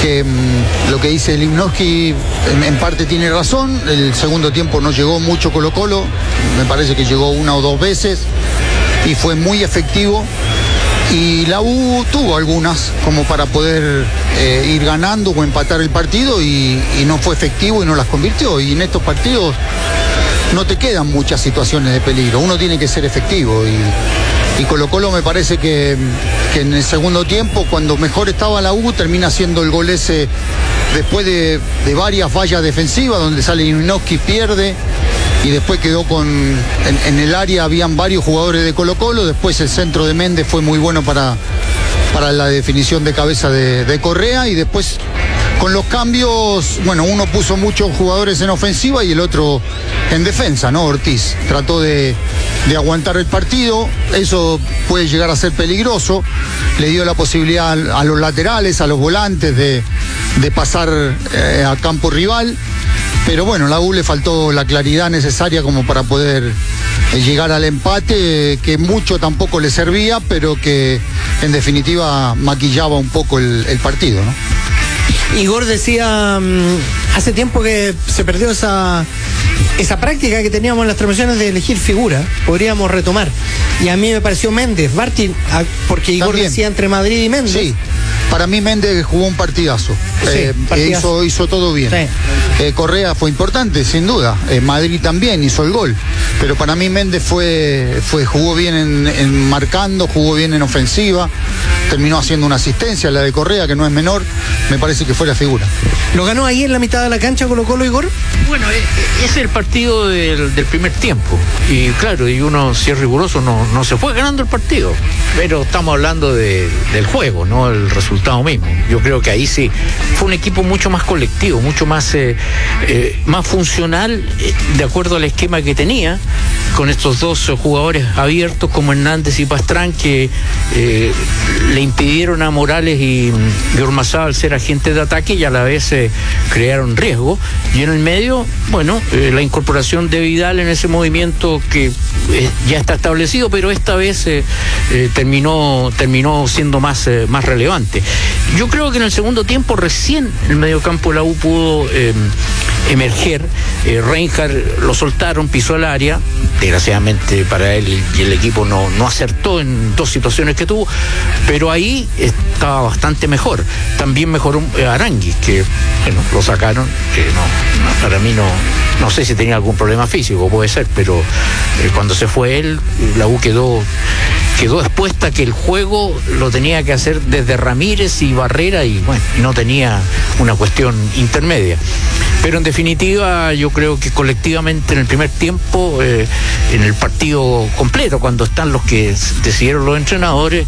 que lo que dice Limnowski en parte tiene razón. El segundo tiempo no llegó mucho Colo-Colo, me parece que llegó una o dos veces y fue muy efectivo. Y la U tuvo algunas como para poder ir ganando o empatar el partido y no fue efectivo y no las convirtió. Y en estos partidos no te quedan muchas situaciones de peligro, uno tiene que ser efectivo. Y Colo-Colo me parece que en el segundo tiempo, cuando mejor estaba la U, termina haciendo el gol ese después de varias fallas defensivas, donde sale Limnowski, pierde. Y después quedó en el área habían varios jugadores de Colo-Colo, después el centro de Méndez fue muy bueno para la definición de cabeza de Correa, y después con los cambios, bueno, uno puso muchos jugadores en ofensiva y el otro en defensa, ¿no? Ortiz trató de aguantar el partido, eso puede llegar a ser peligroso, le dio la posibilidad a los laterales, a los volantes de pasar a campo rival. Pero bueno, la U le faltó la claridad necesaria como para poder llegar al empate, que mucho tampoco le servía, pero que en definitiva maquillaba un poco el partido, ¿no? Igor decía hace tiempo que se perdió esa práctica que teníamos en las transmisiones de elegir figura. Podríamos retomar. Y a mí me pareció Méndez, Barty, porque Igor también decía entre Madrid y Méndez. Sí. Para mí Méndez jugó un partidazo, hizo todo bien. Sí. Correa fue importante, sin duda. Madrid también hizo el gol. Pero para mí Méndez jugó bien en marcando, jugó bien en ofensiva. Terminó haciendo una asistencia, la de Correa, que no es menor. Me parece que fue la figura. ¿Lo ganó ahí en la mitad de la cancha Colo-Colo, Igor? Bueno, es el partido del primer tiempo. Y claro, y uno, si es riguroso, no se fue ganando el partido. Pero estamos hablando del juego, no el resultado mismo. Yo creo que ahí sí fue un equipo mucho más colectivo, mucho más funcional, de acuerdo al esquema que tenía, con estos dos jugadores abiertos como Hernández y Pastrán, que le impidieron a Morales y Ormazábal ser agentes de ataque y a la vez crearon riesgo. Y en el medio, bueno, la incorporación de Vidal en ese movimiento que ya está establecido, pero esta vez terminó siendo más relevante. Yo creo que en el segundo tiempo recién el mediocampo de la U pudo emerger. Reinhardt lo soltaron, pisó el área, desgraciadamente para él y el equipo no acertó en dos situaciones que tuvo, pero ahí estaba bastante mejor. También mejoró Aranguis, que bueno, lo sacaron, que para mí no sé si tenía algún problema físico, puede ser, pero cuando se fue él, la U quedó expuesta, que el juego lo tenía que hacer desde Ramírez y Barrera, y bueno, no tenía una cuestión intermedia. Pero en definitiva yo creo que colectivamente en el primer tiempo, en el partido completo, cuando están los que decidieron los entrenadores,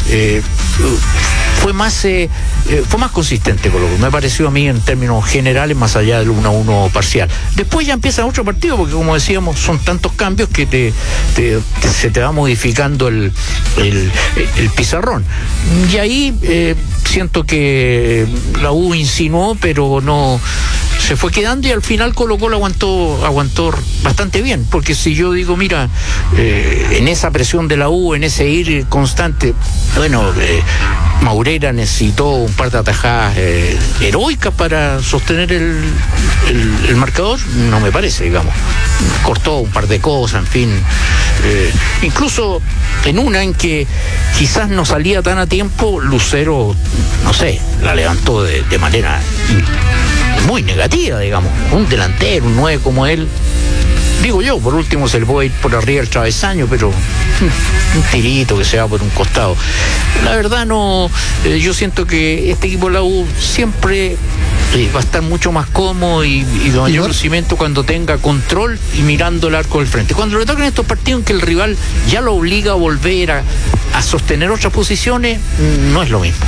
fue más consistente Colo-Colo, me pareció a mí en términos generales, más allá del 1-1 parcial. Después ya empieza otro partido, porque como decíamos, son tantos cambios que se te va modificando el pizarrón. Y ahí siento que la U insinuó, pero no se fue quedando, y al final Colo-Colo aguantó bastante bien, porque si yo digo, mira, en esa presión de la U, en ese ir constante, bueno, Maurera necesitó un par de atajadas heroicas para sostener el marcador, no me parece, digamos. Cortó un par de cosas, en fin. Incluso en una en que quizás no salía tan a tiempo, Lucero, no sé, la levantó de manera muy negativa, digamos. Un delantero, un 9 como él, digo yo, por último se le puede ir por arriba el travesaño, pero un tirito que se va por un costado. La verdad yo siento que este equipo de la U siempre va a estar mucho más cómodo y de mayor lucimiento cuando tenga control y mirando el arco del frente. Cuando le tocan estos partidos en que el rival ya lo obliga a volver a sostener otras posiciones, no es lo mismo.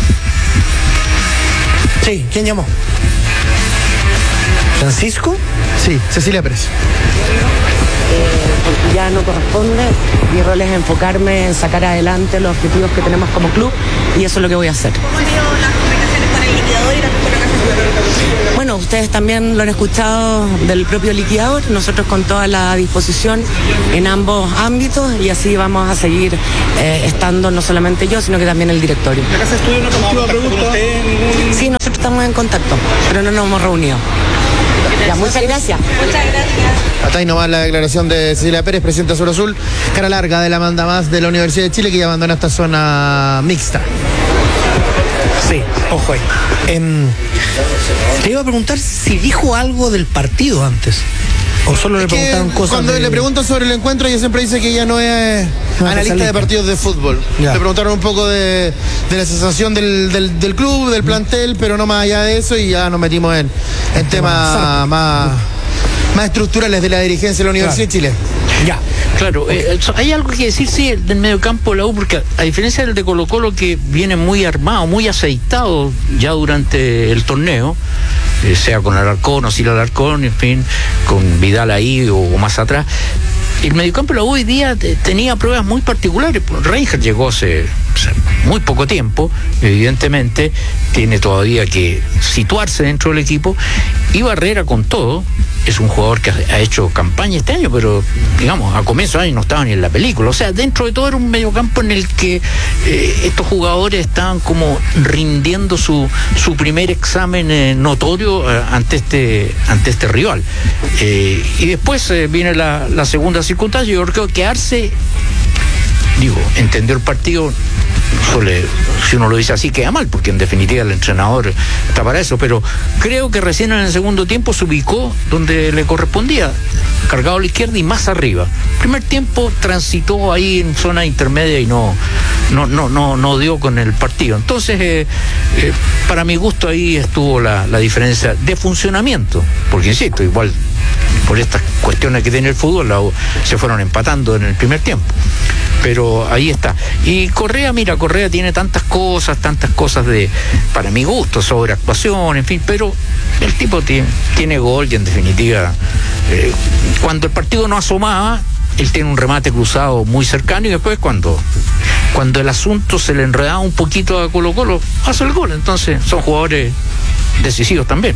Sí, ¿quién llamó? ¿Francisco? Sí, Cecilia Pérez. Porque ya no corresponde, mi rol es enfocarme en sacar adelante los objetivos que tenemos como club, y eso es lo que voy a hacer. ¿Cómo han ido las conversaciones con el liquidador y la persona que hace? Bueno, ustedes también lo han escuchado del propio liquidador, nosotros con toda la disposición en ambos ámbitos, y así vamos a seguir estando no solamente yo, sino que también el directorio. ¿La Casa de Estudio no tomaba contacto con usted? Sí, nosotros estamos en contacto, pero no nos hemos reunido. Ya, muchas gracias. Muchas gracias. Hasta ahí nomás la declaración de Cecilia Pérez, presidenta Sur Azul, cara larga de la manda más de la Universidad de Chile, que ya abandona esta zona mixta. Sí, ojo ahí. Te iba a preguntar si dijo algo del partido antes. O solo le preguntaron cosas. Cuando le preguntan sobre el encuentro, ella siempre dice que ella no es analista de partidos de fútbol. Ya. Le preguntaron un poco de la sensación del club, del plantel, pero no más allá de eso, y ya nos metimos en temas más estructurales de la dirigencia de la Universidad de Chile. Ya. Claro, hay algo que decir, sí, del mediocampo de la U, porque a diferencia del de Colo-Colo, que viene muy armado, muy aceitado ya durante el torneo, sea con Alarcón o sin Alarcón, en fin, con Vidal ahí o más atrás, el mediocampo de la U hoy día tenía pruebas muy particulares. Reinhardt llegó hace muy poco tiempo, evidentemente tiene todavía que situarse dentro del equipo, y Barrera, con todo, es un jugador que ha hecho campaña este año, pero digamos, a comienzo de año no estaba ni en la película. O sea, dentro de todo era un mediocampo en el que estos jugadores estaban como rindiendo su primer examen notorio ante este rival. Y después viene la segunda circunstancia. Yo creo que Arce, entendió el partido. Si uno lo dice así, queda mal, porque en definitiva el entrenador está para eso, pero creo que recién en el segundo tiempo se ubicó donde le correspondía, cargado a la izquierda y más arriba. Primer tiempo transitó ahí en zona intermedia y no dio con el partido. Entonces, para mi gusto, ahí estuvo la diferencia de funcionamiento, porque insisto, igual por estas cuestiones que tiene el fútbol, se fueron empatando en el primer tiempo. Pero ahí está. Y Correa tiene tantas cosas para mi gusto, sobreactuación, en fin, pero el tipo tiene gol, y en definitiva, cuando el partido no asomaba, él tiene un remate cruzado muy cercano, y después cuando el asunto se le enredaba un poquito a Colo-Colo, hace el gol. Entonces son jugadores decisivos también.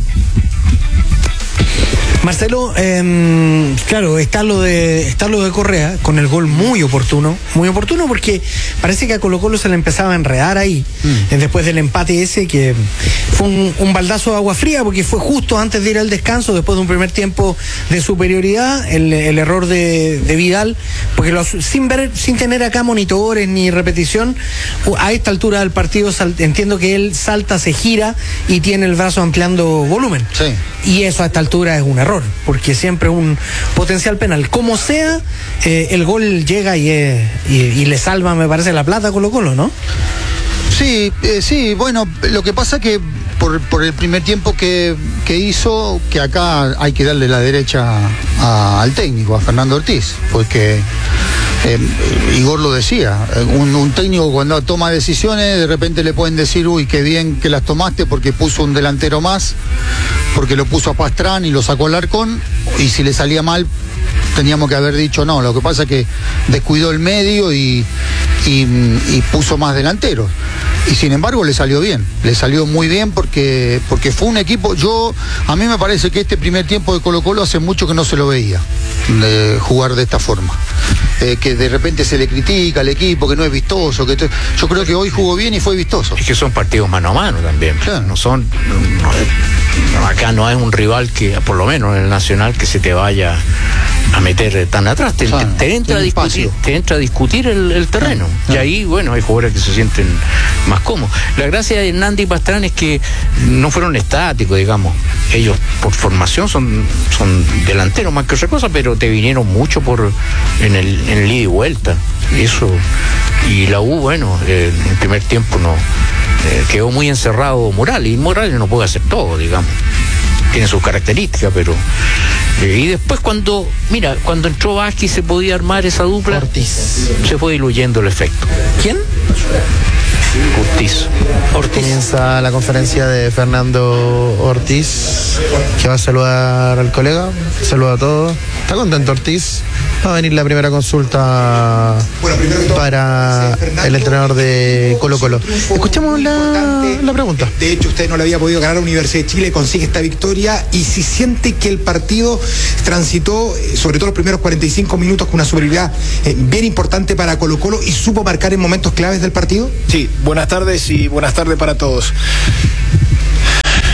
Marcelo, claro, está lo de Correa con el gol muy oportuno porque parece que a Colo-Colo se le empezaba a enredar ahí, después del empate ese, que fue un baldazo de agua fría, porque fue justo antes de ir al descanso, después de un primer tiempo de superioridad, el error de Vidal, porque sin tener acá monitores ni repetición, a esta altura del partido entiendo que él salta, se gira y tiene el brazo ampliando volumen. Sí. Y eso a esta altura es un error, porque siempre es un potencial penal. Como sea, el gol llega y le salva, me parece, la plata a Colo-Colo, ¿no? Sí, bueno, lo que pasa que por el primer tiempo que hizo, que acá hay que darle la derecha al técnico, a Fernando Ortiz, porque Igor lo decía, un técnico cuando toma decisiones, de repente le pueden decir, uy, qué bien que las tomaste porque puso un delantero más, porque lo puso a Pastrán y lo sacó al Alarcón, y si le salía mal, teníamos que haber dicho no. Lo que pasa es que descuidó el medio y puso más delanteros, y sin embargo le salió muy bien, porque fue un equipo. A mí me parece que este primer tiempo de Colo-Colo hace mucho que no se lo veía jugar de esta forma, que de repente se le critica al equipo, que no es vistoso, yo creo que hoy jugó bien y fue vistoso. Es que son partidos mano a mano también, claro. Acá no es un rival que, por lo menos en el Nacional, que se te vaya a meter tan atrás, te entra a discutir el terreno, y ahí, bueno, hay jugadores que se sienten más cómodos. La gracia de Hernández y Pastrán es que no fueron estáticos, digamos. Ellos por formación son delanteros más que otra cosa, pero te vinieron mucho en el ida y vuelta, eso. Y la U, bueno, en el primer tiempo quedó muy encerrado Morales, y Morales no puede hacer todo, digamos, tiene sus características, pero y después cuando entró Vázquez, se podía armar esa dupla, Ortiz. Se fue diluyendo el efecto. ¿Quién? Ortiz. Comienza la conferencia de Fernando Ortiz, que va a saludar al colega. Saluda a todos. ¿Está contento Ortiz? Va a venir la primera consulta para el entrenador de Colo-Colo. Escuchamos la pregunta. De hecho, usted no le había podido ganar a la Universidad de Chile, consigue esta victoria, y si siente que el partido transitó, sobre todo los primeros 45 minutos, con una superioridad bien importante para Colo-Colo, y supo marcar en momentos claves del partido. Sí, buenas tardes y buenas tardes para todos.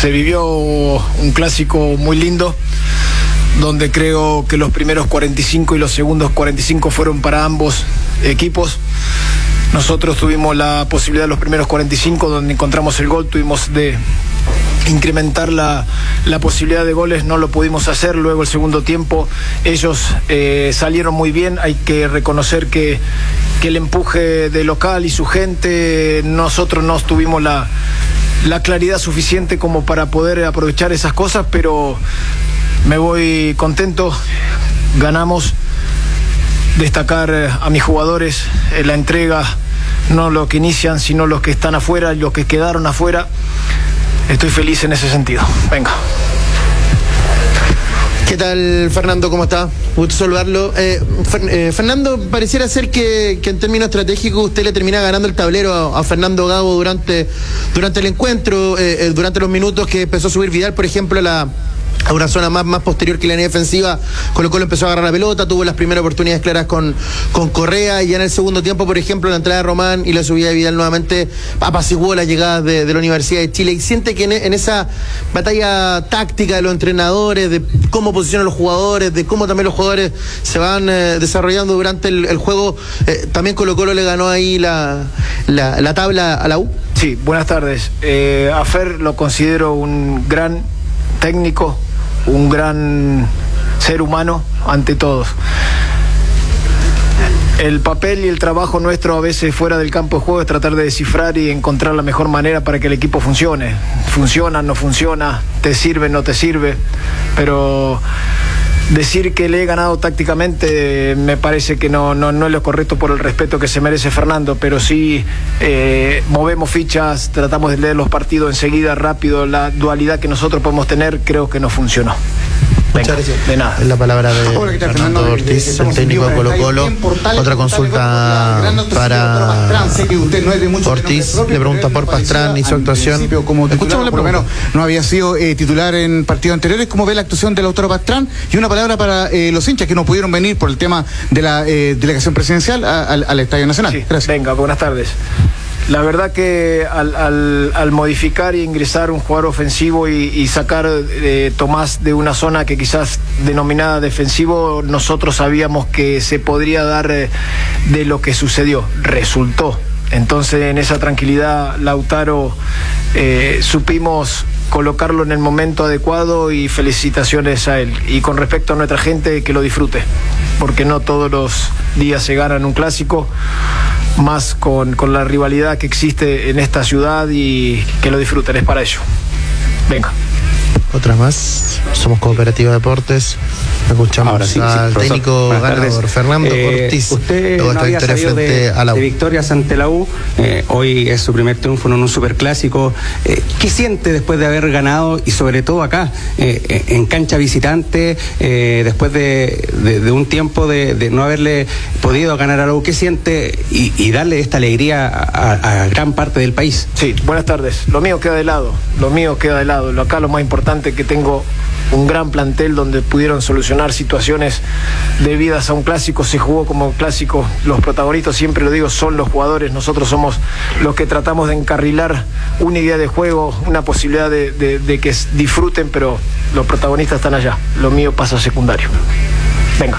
Se vivió un clásico muy lindo, donde creo que los primeros 45 y los segundos 45 fueron para ambos equipos. Nosotros tuvimos la posibilidad de los primeros 45, donde encontramos el gol, tuvimos de incrementar la posibilidad de goles, no lo pudimos hacer. Luego el segundo tiempo ellos salieron muy bien. Hay que reconocer que el empuje de local y su gente, nosotros no tuvimos la claridad suficiente como para poder aprovechar esas cosas, pero me voy contento, ganamos. Destacar a mis jugadores, la entrega, no los que inician, sino los que están afuera, los que quedaron afuera. Estoy feliz en ese sentido. Venga. ¿Qué tal, Fernando? ¿Cómo está? Gusto saludarlo. Fernando, pareciera ser que en términos estratégicos usted le termina ganando el tablero a Fernando Gago durante el encuentro, durante los minutos que empezó a subir Vidal, por ejemplo, a una zona más posterior que la línea defensiva. Colo-Colo empezó a agarrar la pelota, tuvo las primeras oportunidades claras con Correa, y ya en el segundo tiempo, por ejemplo, la entrada de Román y la subida de Vidal nuevamente apaciguó la llegada de la Universidad de Chile. Y siente que en esa batalla táctica de los entrenadores, de cómo posicionan los jugadores, de cómo también los jugadores se van desarrollando durante el juego, también Colo-Colo le ganó ahí la tabla a la U. Sí, buenas tardes. A Fer lo considero un gran técnico, un gran ser humano ante todos. El papel y el trabajo nuestro a veces fuera del campo de juego es tratar de descifrar y encontrar la mejor manera para que el equipo funcione. Funciona, no funciona, te sirve, no te sirve, pero decir que le he ganado tácticamente me parece que no es lo correcto por el respeto que se merece Fernando, pero sí movemos fichas, tratamos de leer los partidos enseguida, rápido. La dualidad que nosotros podemos tener creo que no funcionó. Venga, de nada. Es la palabra de Fernando Ortiz, el técnico de Colo-Colo. Otra consulta para Ortiz. Le pregunta por Pastrán y su actuación. Escuchamos, por lo menos no había sido titular en partidos anteriores. ¿Cómo ve la actuación de Lautaro Pastrán? Y una palabra para los hinchas que no pudieron venir por el tema de la delegación presidencial al Estadio Nacional. Sí, gracias. Venga, buenas tardes. La verdad que al modificar y ingresar un jugador ofensivo y sacar Tomás de una zona que quizás denominada defensivo, nosotros sabíamos que se podría dar de lo que sucedió. Resultó. Entonces, en esa tranquilidad, Lautaro supimos colocarlo en el momento adecuado, y felicitaciones a él. Y con respecto a nuestra gente, que lo disfrute, porque no todos los días se ganan un clásico, más con la rivalidad que existe en esta ciudad, y que lo disfruten, es para ello. Venga. Otra más. Somos Cooperativa Deportes. Escuchamos al técnico ganador, Fernando Ortiz. Usted no había salido de victorias ante la U. Hoy es su primer triunfo en un superclásico. ¿Qué siente después de haber ganado, y sobre todo acá, en cancha visitante, después de un tiempo de no haberle podido ganar a la U? ¿Qué siente y darle esta alegría a gran parte del país? Sí, buenas tardes. Lo mío queda de lado. Acá lo más importante, que tengo un gran plantel donde pudieron solucionar situaciones debidas a un clásico. Se jugó como clásico. Los protagonistas, siempre lo digo, son los jugadores. Nosotros somos los que tratamos de encarrilar una idea de juego, una posibilidad de que disfruten, pero los protagonistas están allá. Lo mío pasa a secundario. Venga.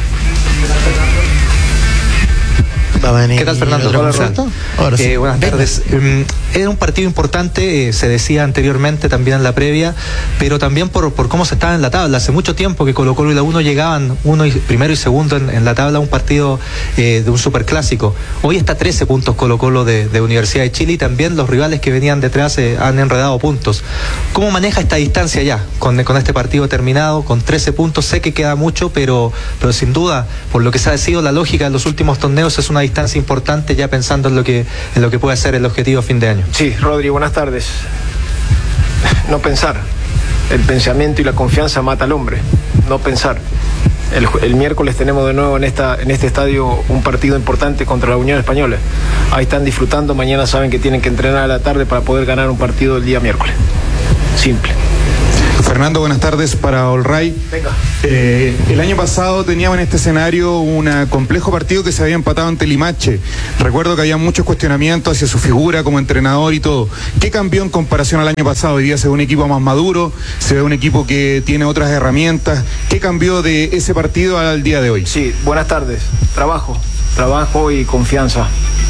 ¿Qué tal, Fernando? Ahora sí. Buenas tardes. Era un partido importante, se decía anteriormente también en la previa, pero también por cómo se estaba en la tabla. Hace mucho tiempo que Colo-Colo y la U no llegaban primero y segundo en la tabla a un partido de un superclásico. Hoy está 13 puntos Colo-Colo de Universidad de Chile, y también los rivales que venían detrás han enredado puntos. ¿Cómo maneja esta distancia ya con este partido terminado, con 13 puntos? Sé que queda mucho, pero sin duda, por lo que se ha sido la lógica en los últimos torneos, es una distancia importante, ya pensando en lo que puede ser el objetivo a fin de año. Sí, Rodri, buenas tardes. No pensar. El pensamiento y la confianza mata al hombre. No pensar. El miércoles tenemos de nuevo en este estadio un partido importante contra la Unión Española. Ahí están disfrutando. Mañana saben que tienen que entrenar a la tarde para poder ganar un partido el día miércoles. Simple. Fernando, buenas tardes para All Right. Venga. El año pasado teníamos en este escenario un complejo partido que se había empatado ante Limache. Recuerdo que había muchos cuestionamientos hacia su figura como entrenador y todo. ¿Qué cambió en comparación al año pasado? Hoy día se ve un equipo más maduro, se ve un equipo que tiene otras herramientas. ¿Qué cambió de ese partido al día de hoy? Sí, buenas tardes. Trabajo y confianza.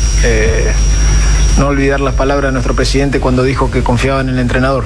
No olvidar las palabras de nuestro presidente cuando dijo que confiaba en el entrenador.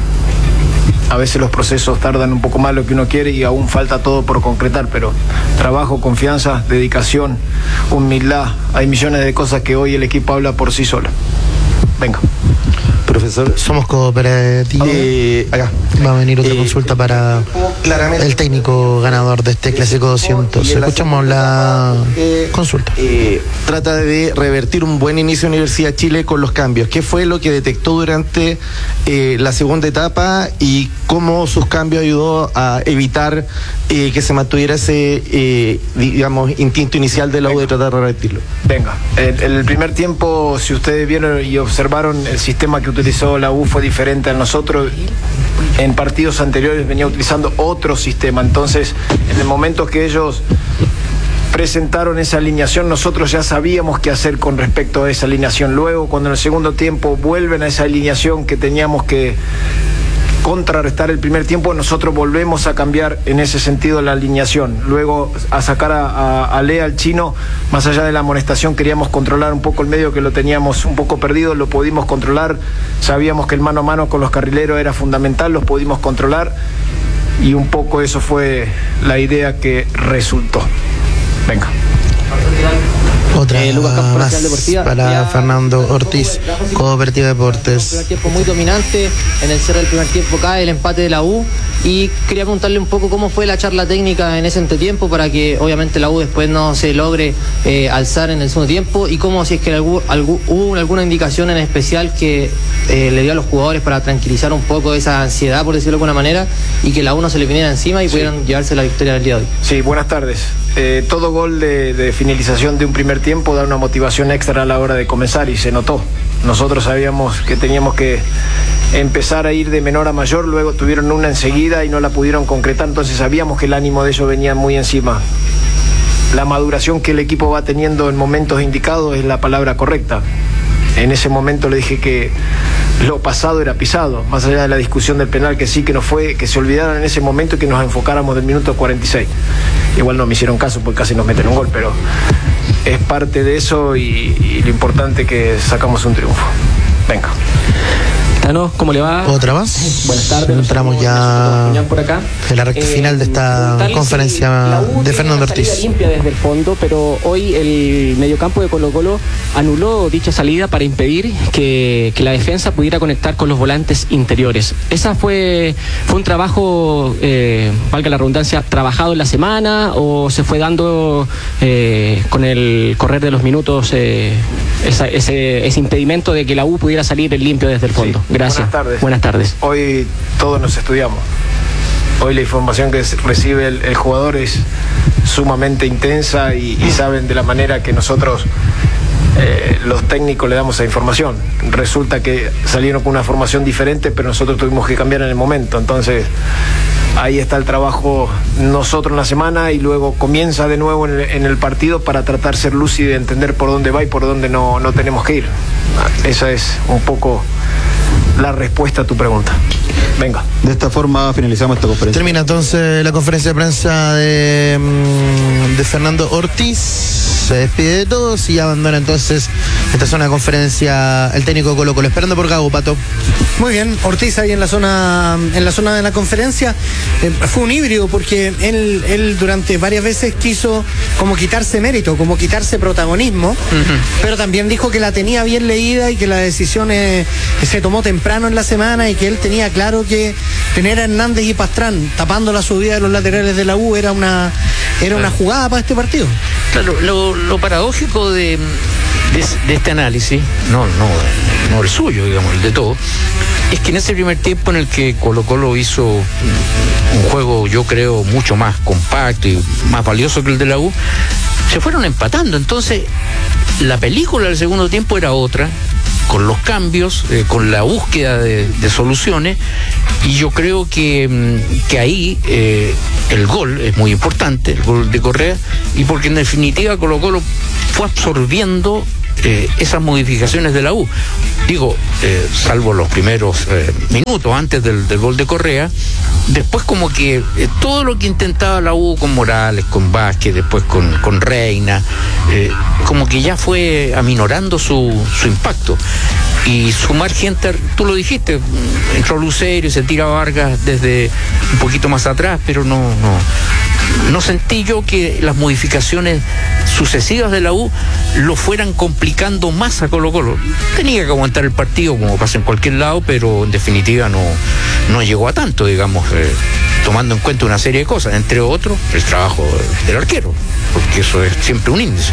A veces los procesos tardan un poco más lo que uno quiere y aún falta todo por concretar, pero trabajo, confianza, dedicación, humildad. Hay millones de cosas que hoy el equipo habla por sí solo. Venga. Profesor, somos cooperativos. Acá va a venir otra consulta para el técnico ganador de este Clásico 200. Escuchamos la consulta. Trata de revertir un buen inicio de Universidad de Chile con los cambios. ¿Qué fue lo que detectó durante la segunda etapa y cómo sus cambios ayudó a evitar que se mantuviera ese, instinto inicial de la U de tratar de revertirlo? Venga, el primer tiempo, si ustedes vieron y observaron, el sistema que utilizó la U fue diferente a nosotros. En partidos anteriores venía utilizando otro sistema, entonces en el momento que ellos presentaron esa alineación, nosotros ya sabíamos qué hacer con respecto a esa alineación. Luego, cuando en el segundo tiempo vuelven a esa alineación que teníamos que contrarrestar el primer tiempo, nosotros volvemos a cambiar en ese sentido la alineación. Luego a sacar a Lea, al chino, más allá de la amonestación, queríamos controlar un poco el medio que lo teníamos un poco perdido, lo pudimos controlar, sabíamos que el mano a mano con los carrileros era fundamental, los pudimos controlar y un poco eso fue la idea que resultó. Venga. Otra más para Fernando Ortiz, Cooperativa Deportes. Primer tiempo muy dominante, en el cierre del primer tiempo cae el empate de la U y quería preguntarle un poco cómo fue la charla técnica en ese entretiempo para que obviamente la U después no se logre alzar en el segundo tiempo y cómo, si es que hubo alguna indicación en especial que le dio a los jugadores para tranquilizar un poco esa ansiedad, por decirlo de alguna manera, y que la U no se le viniera encima y pudieran llevarse la victoria del día de hoy. Sí, buenas tardes. Todo gol de finalización de un primer tiempo da una motivación extra a la hora de comenzar y se notó. Nosotros sabíamos que teníamos que empezar a ir de menor a mayor, luego tuvieron una enseguida y no la pudieron concretar, entonces sabíamos que el ánimo de ellos venía muy encima. La maduración que el equipo va teniendo en momentos indicados es la palabra correcta. En ese momento le dije que lo pasado era pisado, más allá de la discusión del penal, que sí, que no fue, que se olvidaran en ese momento y que nos enfocáramos del minuto 46. Igual no me hicieron caso porque casi nos meten un gol, pero es parte de eso y lo importante es que sacamos un triunfo. Venga. Tano, ¿cómo le va? Otra más. Buenas tardes. Entramos ya por acá. En la recta final de esta conferencia de Fernando Ortiz. Limpia desde el fondo, pero hoy el mediocampo de Colo-Colo anuló dicha salida para impedir que la defensa pudiera conectar con los volantes interiores. Esa fue un trabajo, valga la redundancia, trabajado en la semana o se fue dando con el correr de los minutos ese impedimento de que la U pudiera salir limpio desde el fondo. Sí. Gracias. Buenas tardes. Hoy todos nos estudiamos. Hoy la información que recibe el jugador es sumamente intensa y saben de la manera que nosotros los técnicos le damos esa información. Resulta que salieron con una formación diferente, pero nosotros tuvimos que cambiar en el momento. Entonces ahí está el trabajo nosotros en la semana y luego comienza de nuevo en el partido para tratar de ser lúcido y entender por dónde va y por dónde no tenemos que ir. Esa es un poco la respuesta a tu pregunta. Venga. De esta forma finalizamos esta conferencia. Termina entonces la conferencia de prensa de Fernando Ortiz. Se despide de todos y abandona entonces esta zona de conferencia el técnico de Colo-Colo. Esperando por Gago, Pato. Muy bien, Ortiz ahí en la zona de la conferencia. Fue un híbrido porque él durante varias veces quiso como quitarse mérito, como quitarse protagonismo, pero también dijo que la tenía bien leída y que la decisión se tomó temprano en la semana y que él tenía claro que tener a Hernández y Pastrán tapando la subida de los laterales de la U era una jugada para este partido. Claro, lo paradójico de este análisis, no el suyo, digamos, el de todo, es que en ese primer tiempo en el que Colo-Colo hizo un juego, yo creo, mucho más compacto y más valioso que el de la U, se fueron empatando. Entonces, la película del segundo tiempo era otra los cambios, con la búsqueda de soluciones, y yo creo que ahí el gol es muy importante, el gol de Correa, y porque en definitiva Colo-Colo fue absorbiendo esas modificaciones de la U. Digo, salvo los primeros minutos antes del gol de Correa, después como que todo lo que intentaba la U con Morales, con Vázquez, después con Reina, como que ya fue aminorando su impacto. Y sumar gente, tú lo dijiste, entró Lucero y se tira Vargas desde un poquito más atrás, pero no sentí yo que las modificaciones sucesivas de la U lo fueran complicando más a Colo-Colo. Tenía que aguantar el partido como pasa en cualquier lado, pero en definitiva no llegó a tanto, digamos, tomando en cuenta una serie de cosas, entre otros el trabajo del arquero, porque eso es siempre un índice.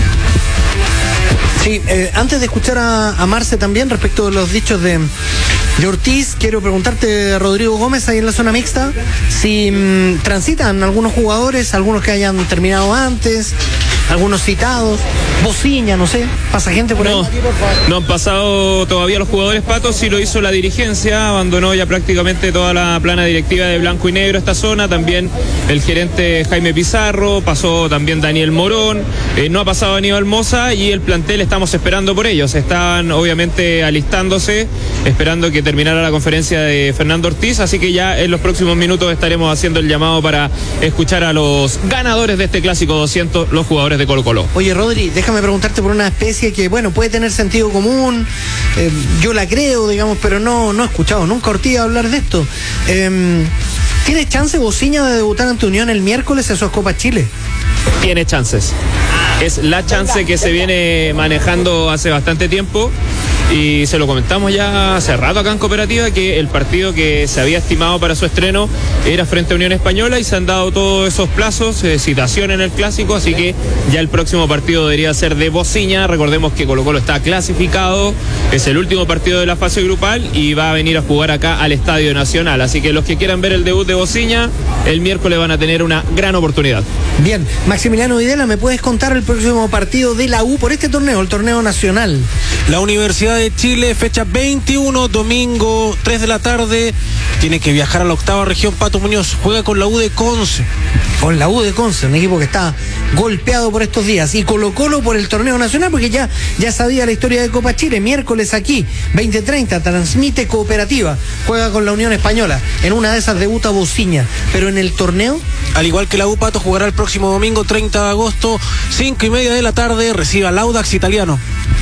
Sí, antes de escuchar a Marce también respecto de los dichos de Ortiz, quiero preguntarte, Rodrigo Gómez, ahí en la zona mixta, si transitan algunos jugadores, algunos que hayan terminado antes, algunos citados, Bociña, no sé, pasa gente por ahí. No han pasado todavía los jugadores, Pato, sí lo hizo la dirigencia, abandonó ya prácticamente toda la plana directiva de blanco y negro esta zona, también el gerente Jaime Pizarro, pasó también Daniel Morón, no ha pasado Aníbal Moza, y el plantel estamos esperando por ellos, están obviamente alistándose, esperando que terminara la conferencia de Fernando Ortiz, así que ya en los próximos minutos estaremos haciendo el llamado para escuchar a los ganadores de este Clásico 200, los jugadores de Colo-Colo. Oye, Rodri, déjame preguntarte por una especie que, bueno, puede tener sentido común, yo la creo, digamos, pero no he escuchado nunca a Ortiz hablar de esto. ¿Tiene chance Bociña de debutar ante Unión el miércoles en su Copa Chile? Tiene chances. Es la chance que se viene manejando hace bastante tiempo, y se lo comentamos ya hace rato acá en Cooperativa, que el partido que se había estimado para su estreno era frente a Unión Española, y se han dado todos esos plazos, citación en el Clásico, así que ya el próximo partido debería ser de Bociña. Recordemos que Colo-Colo está clasificado, es el último partido de la fase grupal y va a venir a jugar acá al Estadio Nacional, así que los que quieran ver el debut de Bociña el miércoles van a tener una gran oportunidad. Bien, Maximiliano Videla, ¿me puedes contar el próximo partido de la U por este torneo, el torneo nacional? La Universidad de Chile, fecha 21, domingo, 3 de la tarde, tiene que viajar a la octava región. Pato Muñoz juega con la U de Conce. Con la U de Conce, un equipo que está golpeado por estos días, y Colo-Colo por el torneo nacional, porque ya sabía la historia de Copa Chile. Miércoles aquí, 20:30, transmite Cooperativa, juega con la Unión Española, en una de esas debuta Bociña, pero en el torneo, al igual que la U, Pato jugará el próximo domingo 30 de agosto, 5:30 de la tarde, recibe al Audax Italiano.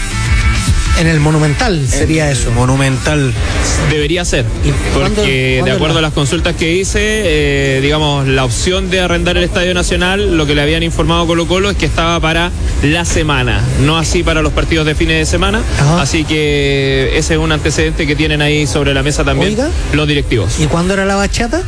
En el Monumental sería eso. Monumental. Debería ser, porque de acuerdo a las consultas que hice, digamos, la opción de arrendar el Estadio Nacional, lo que le habían informado Colo-Colo es que estaba para la semana, no así para los partidos de fines de semana. Ajá. Así que ese es un antecedente que tienen ahí sobre la mesa también. Oiga, los directivos. ¿Y cuándo era la bachata?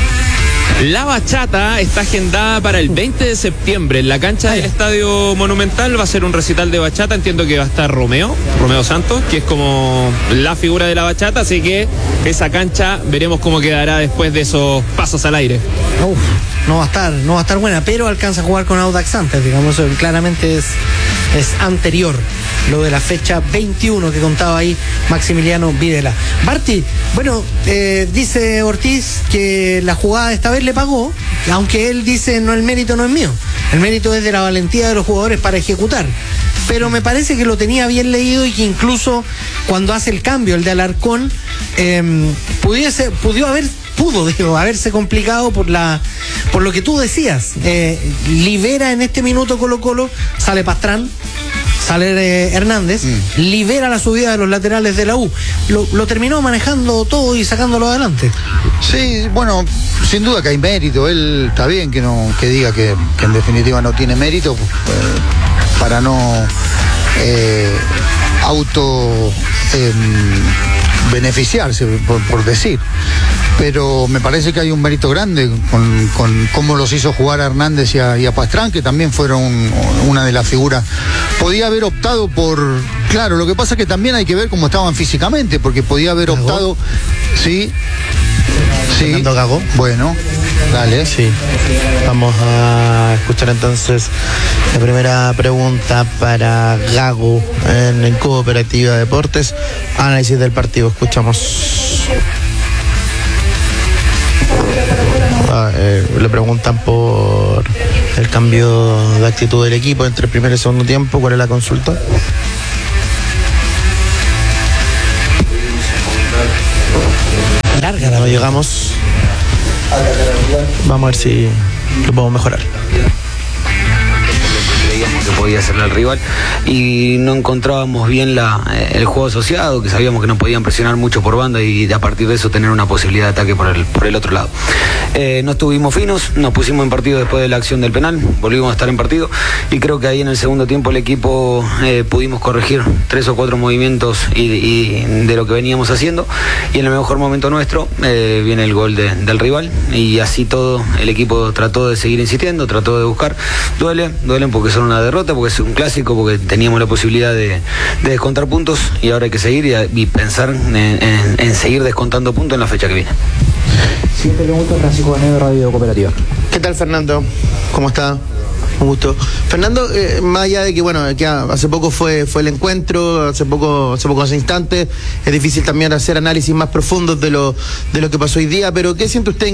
La bachata está agendada para el 20 de septiembre en la cancha del Estadio Monumental. Va a ser un recital de bachata. Entiendo que va a estar Romeo Santos, que es como la figura de la bachata, así que esa cancha veremos cómo quedará después de esos pasos al aire. Uf, no va a estar buena, pero alcanza a jugar con Audax antes, digamos, claramente es anterior lo de la fecha 21 que contaba ahí Maximiliano Videla. Barty, bueno, dice Ortiz que la jugada esta vez le pagó, aunque él dice no, el mérito no es mío, el mérito es de la valentía de los jugadores para ejecutar, pero me parece que lo tenía bien leído, y que incluso cuando hace el cambio, el de Alarcón, pudo haberse complicado por lo que tú decías. Libera en este minuto Colo-Colo, sale Pastrán, sale Hernández, libera la subida de los laterales de la U. Lo terminó manejando todo y sacándolo adelante. Sí, bueno, sin duda que hay mérito. Él está bien que diga que en definitiva no tiene mérito, para no beneficiarse, por decir. Pero me parece que hay un mérito grande con cómo los hizo jugar a Hernández y a Pastrán, que también fueron una de las figuras. Podía haber optado por... Claro, lo que pasa es que también hay que ver cómo estaban físicamente, porque podía haber optado... Sí. Fernando Gago. Bueno, Dale. Sí. Vamos a escuchar entonces la primera pregunta para Gago en Cooperativa Deportes. Análisis del partido. Escuchamos. Le preguntan por el cambio de actitud del equipo entre el primer y segundo tiempo. ¿Cuál es la consulta? Larga, no llegamos. Vamos a ver si lo podemos mejorar. Que podía hacerle al rival y no encontrábamos bien el juego asociado, que sabíamos que no podían presionar mucho por banda y a partir de eso tener una posibilidad de ataque por el otro lado. No estuvimos finos, nos pusimos en partido después de la acción del penal, volvimos a estar en partido y creo que ahí en el segundo tiempo el equipo pudimos corregir 3 o 4 movimientos y de lo que veníamos haciendo, y en el mejor momento nuestro viene el gol del rival y así todo el equipo trató de seguir insistiendo, trató de buscar. Duelen porque son una derrota, porque es un clásico, porque teníamos la posibilidad de descontar puntos y ahora hay que seguir y pensar en seguir descontando puntos en la fecha que viene. Siguiente pregunta, Francisco Banedo de Radio Cooperativa. ¿Qué tal, Fernando? ¿Cómo está? Un gusto. Fernando, más allá de que, bueno, que hace poco fue el encuentro, hace pocos instantes, es difícil también hacer análisis más profundos de lo que pasó hoy día, pero ¿qué siente usted en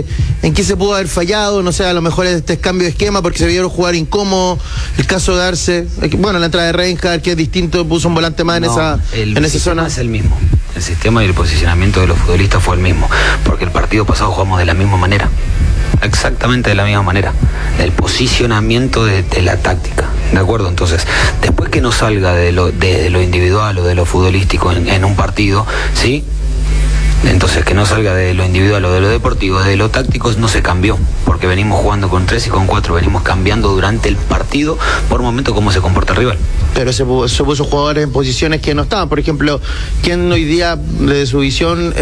qué se pudo haber fallado? No sé, a lo mejor este cambio de esquema porque se vieron jugar incómodo, el caso de Arce, bueno, la entrada de Reinhardt, que es distinto, puso un volante más en esa zona. Es el mismo. El sistema y el posicionamiento de los futbolistas fue el mismo, porque el partido pasado jugamos de la misma manera. Exactamente de la misma manera. El posicionamiento de la táctica, ¿de acuerdo? Entonces, después que no salga de lo individual o de lo futbolístico en un partido, ¿sí? Entonces, que no salga de lo individual o de lo deportivo, de lo táctico no se cambió, porque venimos jugando con 3 y con 4, venimos cambiando durante el partido por momentos cómo se comporta el rival. Pero se puso jugadores en posiciones que no estaban. Por ejemplo, ¿quién hoy día, desde su visión,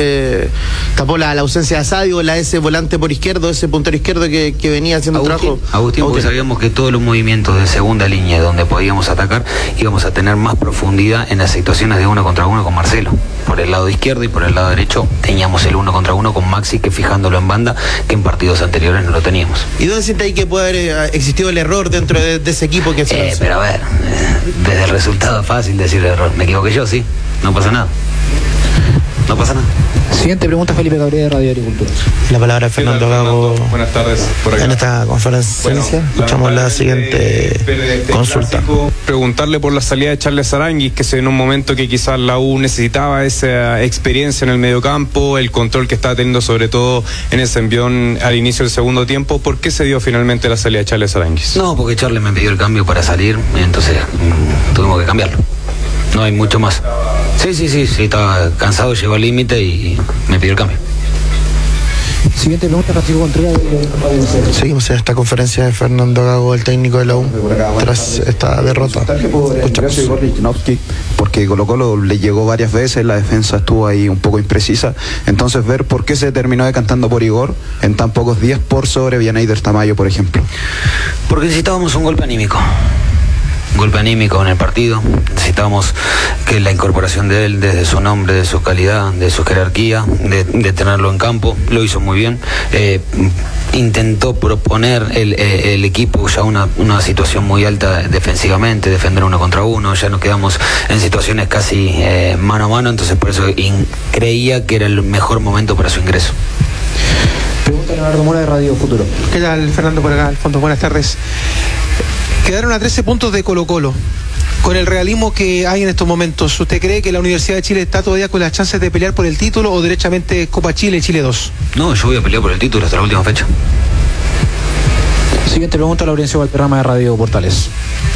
tapó la ausencia de Asadio, ese volante por izquierdo, ese puntero izquierdo que venía haciendo trabajo? Agustín, porque sabíamos que todos los movimientos de segunda línea donde podíamos atacar, íbamos a tener más profundidad en las situaciones de 1 contra 1 con Marcelo. Por el lado izquierdo y por el lado derecho teníamos el 1 contra 1 con Maxi, que fijándolo en banda, que en partidos anteriores no lo teníamos. ¿Y dónde siente ahí que puede haber existido el error dentro de ese equipo que se pero a ver, desde el resultado es fácil decir error. Me equivoqué yo, sí, no pasa nada. No pasa nada. Siguiente pregunta, Felipe Gabriel de Radio Agricultura. La palabra a Fernando Gago. Buenas tardes. Por acá. En esta conferencia escuchamos la siguiente consulta. Preguntarle por la salida de Charles Aranguis, que en un momento que quizás la U necesitaba esa experiencia en el mediocampo, el control que estaba teniendo sobre todo en ese envión al inicio del segundo tiempo. ¿Por qué se dio finalmente la salida de Charles Aranguis? No, porque Charles me pidió el cambio para salir, entonces tuvimos que cambiarlo. No hay mucho más. Sí, estaba cansado, llegó al límite y me pidió el cambio. Siguiente pregunta, Francisco Contreras. Seguimos en esta conferencia de Fernando Gago, el técnico de la U, tras esta derrota. Porque Colo-Colo le llegó varias veces, la defensa estuvo ahí un poco imprecisa, entonces ver por qué se terminó decantando por Igor en tan pocos días por sobre Villaneider Tamayo, por ejemplo. Porque necesitábamos un golpe anímico en el partido. Necesitábamos que la incorporación de él, desde su nombre, de su calidad, de su jerarquía, de tenerlo en campo, lo hizo muy bien. Intentó proponer el equipo ya una situación muy alta defensivamente, defender 1 contra 1, ya nos quedamos en situaciones casi mano a mano, entonces por eso creía que era el mejor momento para su ingreso. Pregunta Leonardo Mora de Radio Futuro. ¿Qué tal, Fernando, por acá, Alfonso? Buenas tardes. Quedaron a 13 puntos de Colo-Colo. Con el realismo que hay en estos momentos, ¿usted cree que la Universidad de Chile está todavía con las chances de pelear por el título o derechamente Copa Chile y Chile 2? No, yo voy a pelear por el título hasta la última fecha. Siguiente pregunta, Laurencio Valderrama de Radio Portales.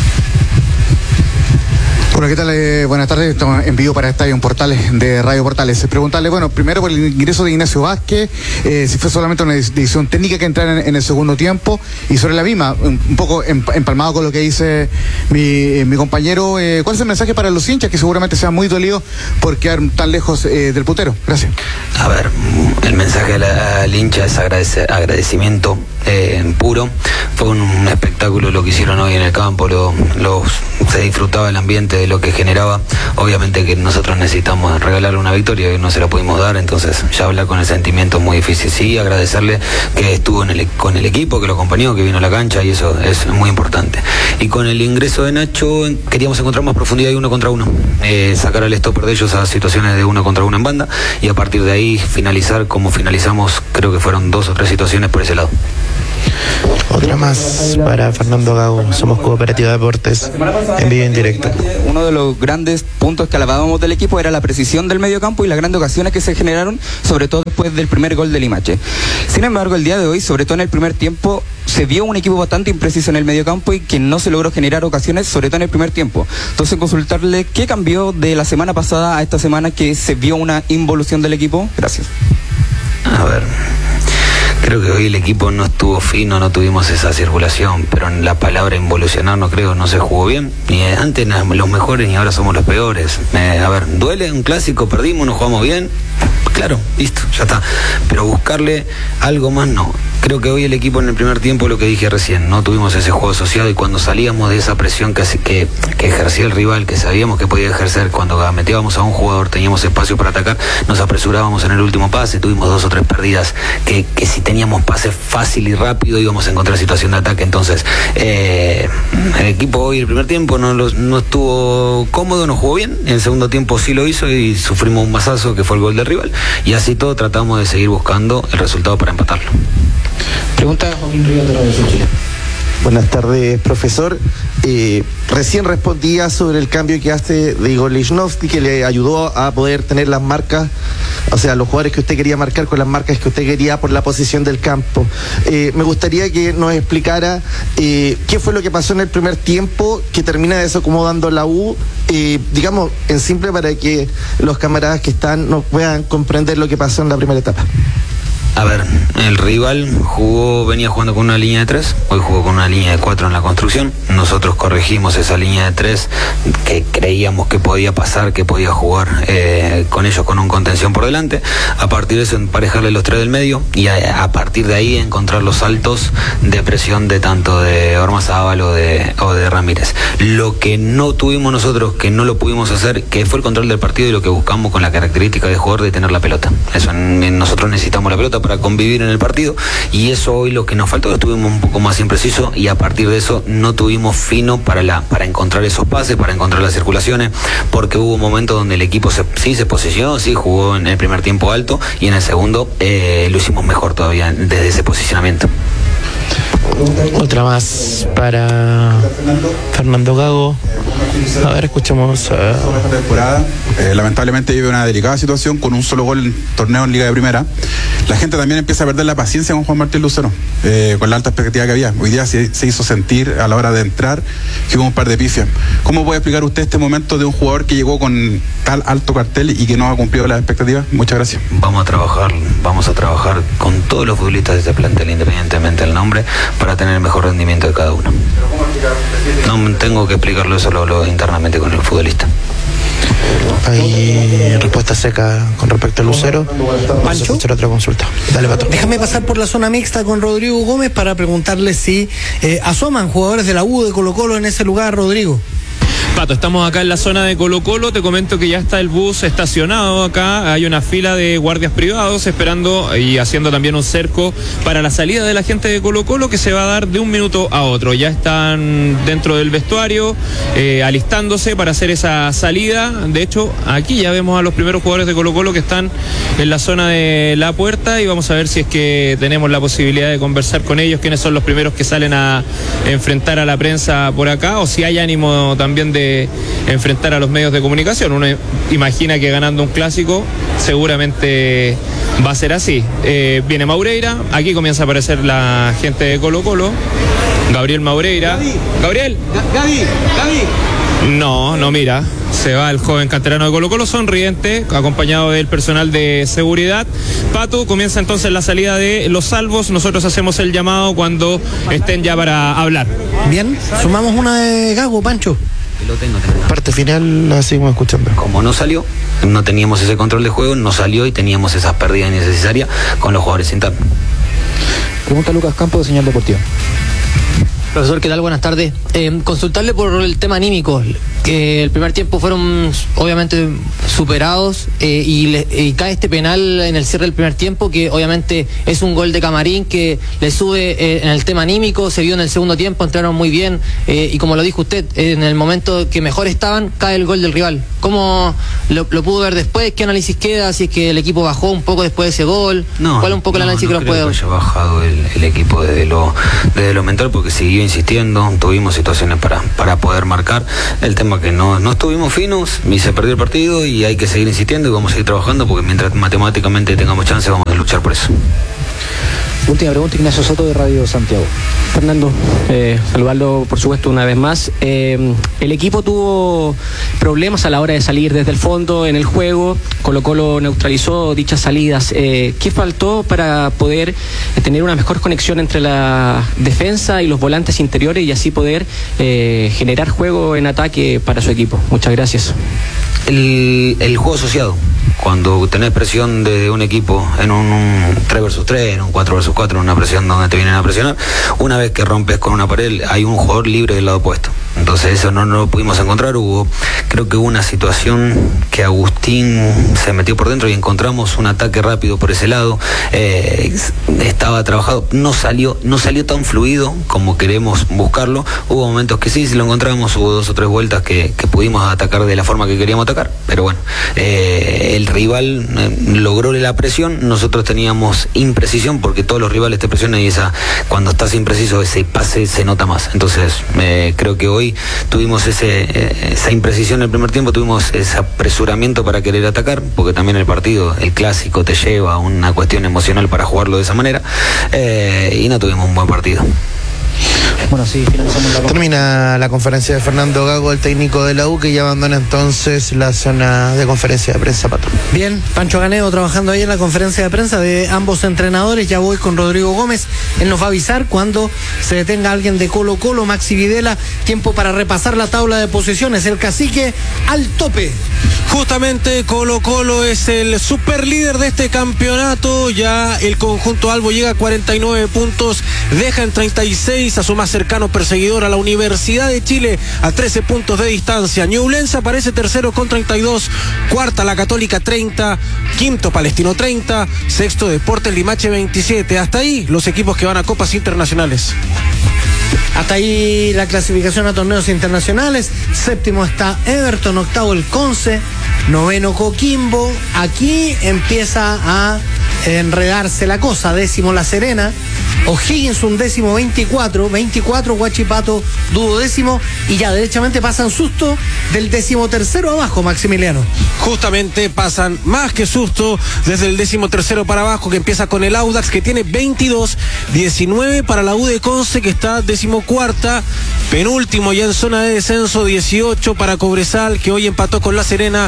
Hola, ¿qué tal? Buenas tardes, estamos en vivo para Estadio Portales de Radio Portales. Preguntarle, bueno, primero por el ingreso de Ignacio Vázquez, si fue solamente una decisión técnica que entrara en el segundo tiempo, y sobre la misma, un poco empalmado con lo que dice mi compañero, ¿cuál es el mensaje para los hinchas que seguramente sean muy dolidos por quedar tan lejos del puntero? Gracias. A ver, el mensaje al hincha es agradecimiento puro. Fue un espectáculo lo que hicieron hoy en el campo, se disfrutaba el ambiente lo que generaba. Obviamente que nosotros necesitamos regalarle una victoria y no se la pudimos dar, entonces ya hablar con el sentimiento es muy difícil. Sí, agradecerle que estuvo con el equipo, que lo acompañó, que vino a la cancha, y eso es muy importante. Y con el ingreso de Nacho queríamos encontrar más profundidad y 1 contra 1, sacar al stopper de ellos a situaciones de 1 contra 1 en banda, y a partir de ahí finalizar como finalizamos. Creo que fueron 2 o 3 situaciones por ese lado. Otra más para Fernando Gago. Somos Cooperativa de Deportes, en vivo y en directo. Uno de los grandes puntos que alabábamos del equipo era la precisión del mediocampo y las grandes ocasiones que se generaron, sobre todo después del primer gol de Limache. Sin embargo, el día de hoy, sobre todo en el primer tiempo, se vio un equipo bastante impreciso en el mediocampo y que no se logró generar ocasiones, sobre todo en el primer tiempo. Entonces, consultarle qué cambió de la semana pasada a esta semana, que se vio una involución del equipo. Gracias. A ver, creo que hoy el equipo no estuvo fino, no tuvimos esa circulación, pero en la palabra involucionar no se jugó bien. Ni antes éramos los mejores ni ahora somos los peores. A ver, duele un clásico, perdimos, no jugamos bien. Claro, listo, ya está. Pero buscarle algo más no. Creo que hoy el equipo en el primer tiempo, lo que dije recién, no tuvimos ese juego asociado, y cuando salíamos de esa presión que ejercía el rival, que sabíamos que podía ejercer, cuando metíamos a un jugador, teníamos espacio para atacar, nos apresurábamos en el último pase, tuvimos 2 o 3 pérdidas que si teníamos pase fácil y rápido íbamos a encontrar situación de ataque. Entonces, el equipo hoy el primer tiempo no estuvo cómodo, no jugó bien. En el segundo tiempo sí lo hizo y sufrimos un masazo que fue el gol del rival, y así todo tratamos de seguir buscando el resultado para empatarlo. Pregunta Joaquín Rivas de Radio Chile. Buenas tardes, profesor. Recién respondía sobre el cambio que hace de Igor Lichnowsky, que le ayudó a poder tener las marcas, o sea, los jugadores que usted quería marcar con las marcas que usted quería por la posición del campo. Me gustaría que nos explicara qué fue lo que pasó en el primer tiempo que termina desacomodando la U, digamos, en simple, para que los camaradas que están no puedan comprender lo que pasó en la primera etapa. A ver, el rival venía jugando con una línea de 3, hoy jugó con una línea de 4 en la construcción. Nosotros corregimos esa línea de 3 que creíamos que podía pasar, que podía jugar con ellos con un contención por delante. A partir de eso, emparejarle los 3 del medio, y a partir de ahí encontrar los saltos de presión de tanto de Ormazábal o de Ramírez. Lo que no tuvimos nosotros, que no lo pudimos hacer, que fue el control del partido, y lo que buscamos con la característica de jugador de tener la pelota. Eso, nosotros necesitamos la pelota para convivir en el partido, y eso hoy lo que nos faltó, estuvimos un poco más imprecisos, y a partir de eso no tuvimos fino para encontrar esos pases, para encontrar las circulaciones, porque hubo momentos donde el equipo se posicionó, sí jugó en el primer tiempo alto, y en el segundo lo hicimos mejor todavía desde ese posicionamiento. Otra más para Fernando Gago. A ver, escuchamos. Esta temporada, lamentablemente vive una delicada situación con un solo gol en torneo en Liga de Primera. La gente también empieza a perder la paciencia con Juan Martín Lucero, con la alta expectativa que había. Hoy día se hizo sentir a la hora de entrar que hubo un par de pifias. ¿Cómo puede explicar usted este momento de un jugador que llegó con tal alto cartel y que no ha cumplido las expectativas? Muchas gracias. Vamos a trabajar con todos los futbolistas de este plantel, independientemente del nombre, para tener el mejor rendimiento de cada uno. No tengo que explicarlo, eso lo hablo internamente con el futbolista. Hay respuesta seca con respecto a Lucero. Vamos a hacer otra consulta. Dale, Pato. Déjame pasar por la zona mixta con Rodrigo Gómez para preguntarle si asoman jugadores de la U, de Colo-Colo en ese lugar, Rodrigo. Pato, estamos acá en la zona de Colo-Colo, te comento que ya está el bus estacionado acá, hay una fila de guardias privados esperando y haciendo también un cerco para la salida de la gente de Colo-Colo, que se va a dar de un minuto a otro. Ya están dentro del vestuario alistándose para hacer esa salida. De hecho, aquí ya vemos a los primeros jugadores de Colo-Colo que están en la zona de la puerta, y vamos a ver si es que tenemos la posibilidad de conversar con ellos, quiénes son los primeros que salen a enfrentar a la prensa por acá, o si hay ánimo también de enfrentar a los medios de comunicación. Uno imagina que ganando un clásico seguramente va a ser así. Viene Maureira, aquí comienza a aparecer la gente de Colo-Colo. Gabriel Maureira. Gabriel. Gaby. No mira. Se va el joven canterano de Colo-Colo, sonriente, acompañado del personal de seguridad. Pato, comienza entonces la salida de los salvos. Nosotros hacemos el llamado cuando estén ya para hablar. Bien, sumamos una de Gago, Pancho. Parte final la seguimos escuchando. Como no salió, no teníamos ese control de juego, no salió y teníamos esas pérdidas innecesarias con los jugadores internos. Pregunta Lucas Campos de Señal Deportiva. Profesor, ¿qué tal? Buenas tardes. Consultarle por el tema anímico, que el primer tiempo fueron obviamente superados y cae este penal en el cierre del primer tiempo, que obviamente es un gol de Camarín que le sube en el tema anímico. Se vio en el segundo tiempo, entraron muy bien y como lo dijo usted, en el momento que mejor estaban, cae el gol del rival. ¿Cómo lo pudo ver después? ¿Qué análisis queda? Si es que el equipo bajó un poco después de ese gol. ¿Cuál es un poco el análisis que nos puede dar? No creo que haya bajado el equipo desde lo mental, porque siguió insistiendo, tuvimos situaciones para poder marcar. El tema que no estuvimos finos y se perdió el partido, y hay que seguir insistiendo y vamos a seguir trabajando, porque mientras matemáticamente tengamos chance vamos a luchar por eso. Última pregunta, Ignacio Soto de Radio Santiago. Fernando, saludarlo por supuesto una vez más. El equipo tuvo problemas a la hora de salir desde el fondo en el juego. Colo-Colo neutralizó dichas salidas. ¿Qué faltó para poder tener una mejor conexión entre la defensa y los volantes interiores y así poder generar juego en ataque para su equipo? Muchas gracias. El juego asociado. Cuando tenés presión de un equipo en un 3 versus 3, en un 4 versus 4, en una presión donde te vienen a presionar, una vez que rompes con una pared, hay un jugador libre del lado opuesto. Entonces eso no lo pudimos encontrar. Creo que hubo una situación que Agustín se metió por dentro y encontramos un ataque rápido por ese lado. Estaba trabajado, no salió tan fluido como queremos buscarlo. Hubo momentos que sí lo encontramos, hubo 2 o 3 vueltas que pudimos atacar de la forma que queríamos atacar, pero bueno, el rival logró la presión, nosotros teníamos imprecisión, porque todos los rivales te presionan y cuando estás impreciso ese pase se nota más. Entonces creo que hoy tuvimos esa imprecisión en el primer tiempo, tuvimos ese apresuramiento para querer atacar, porque también el partido, el clásico, te lleva a una cuestión emocional para jugarlo de esa manera, y no tuvimos un buen partido. Bueno, sí, finalizamos termina la conferencia de Fernando Gago, el técnico de la U, que ya abandona entonces la zona de conferencia de prensa, Pato. Bien, Pancho Ganeo trabajando ahí en la conferencia de prensa de ambos entrenadores. Ya voy con Rodrigo Gómez, él nos va a avisar cuando se detenga alguien de Colo-Colo. Maxi Videla, tiempo para repasar la tabla de posiciones, el cacique al tope. Justamente Colo-Colo es el super líder de este campeonato. Ya el conjunto albo llega a 49 puntos, deja en 36 a su más cercano perseguidor, a la Universidad de Chile, a 13 puntos de distancia. Ñublense aparece tercero con 32, cuarta la Católica 30, quinto Palestino 30, sexto Deportes Limache 27. Hasta ahí los equipos que van a copas internacionales. Hasta ahí la clasificación a torneos internacionales. Séptimo está Everton, octavo el Conce, noveno Coquimbo. Aquí empieza a enredarse la cosa. Décimo La Serena, O'Higgins un décimo 24, Huachipato duodécimo, y ya derechamente pasan susto del 13º abajo, Maximiliano. Justamente pasan más que susto desde el 13º para abajo, que empieza con el Audax, que tiene 22, 19 para la U de Conce, que está 14ª, penúltimo ya en zona de descenso, 18 para Cobresal, que hoy empató con La Serena,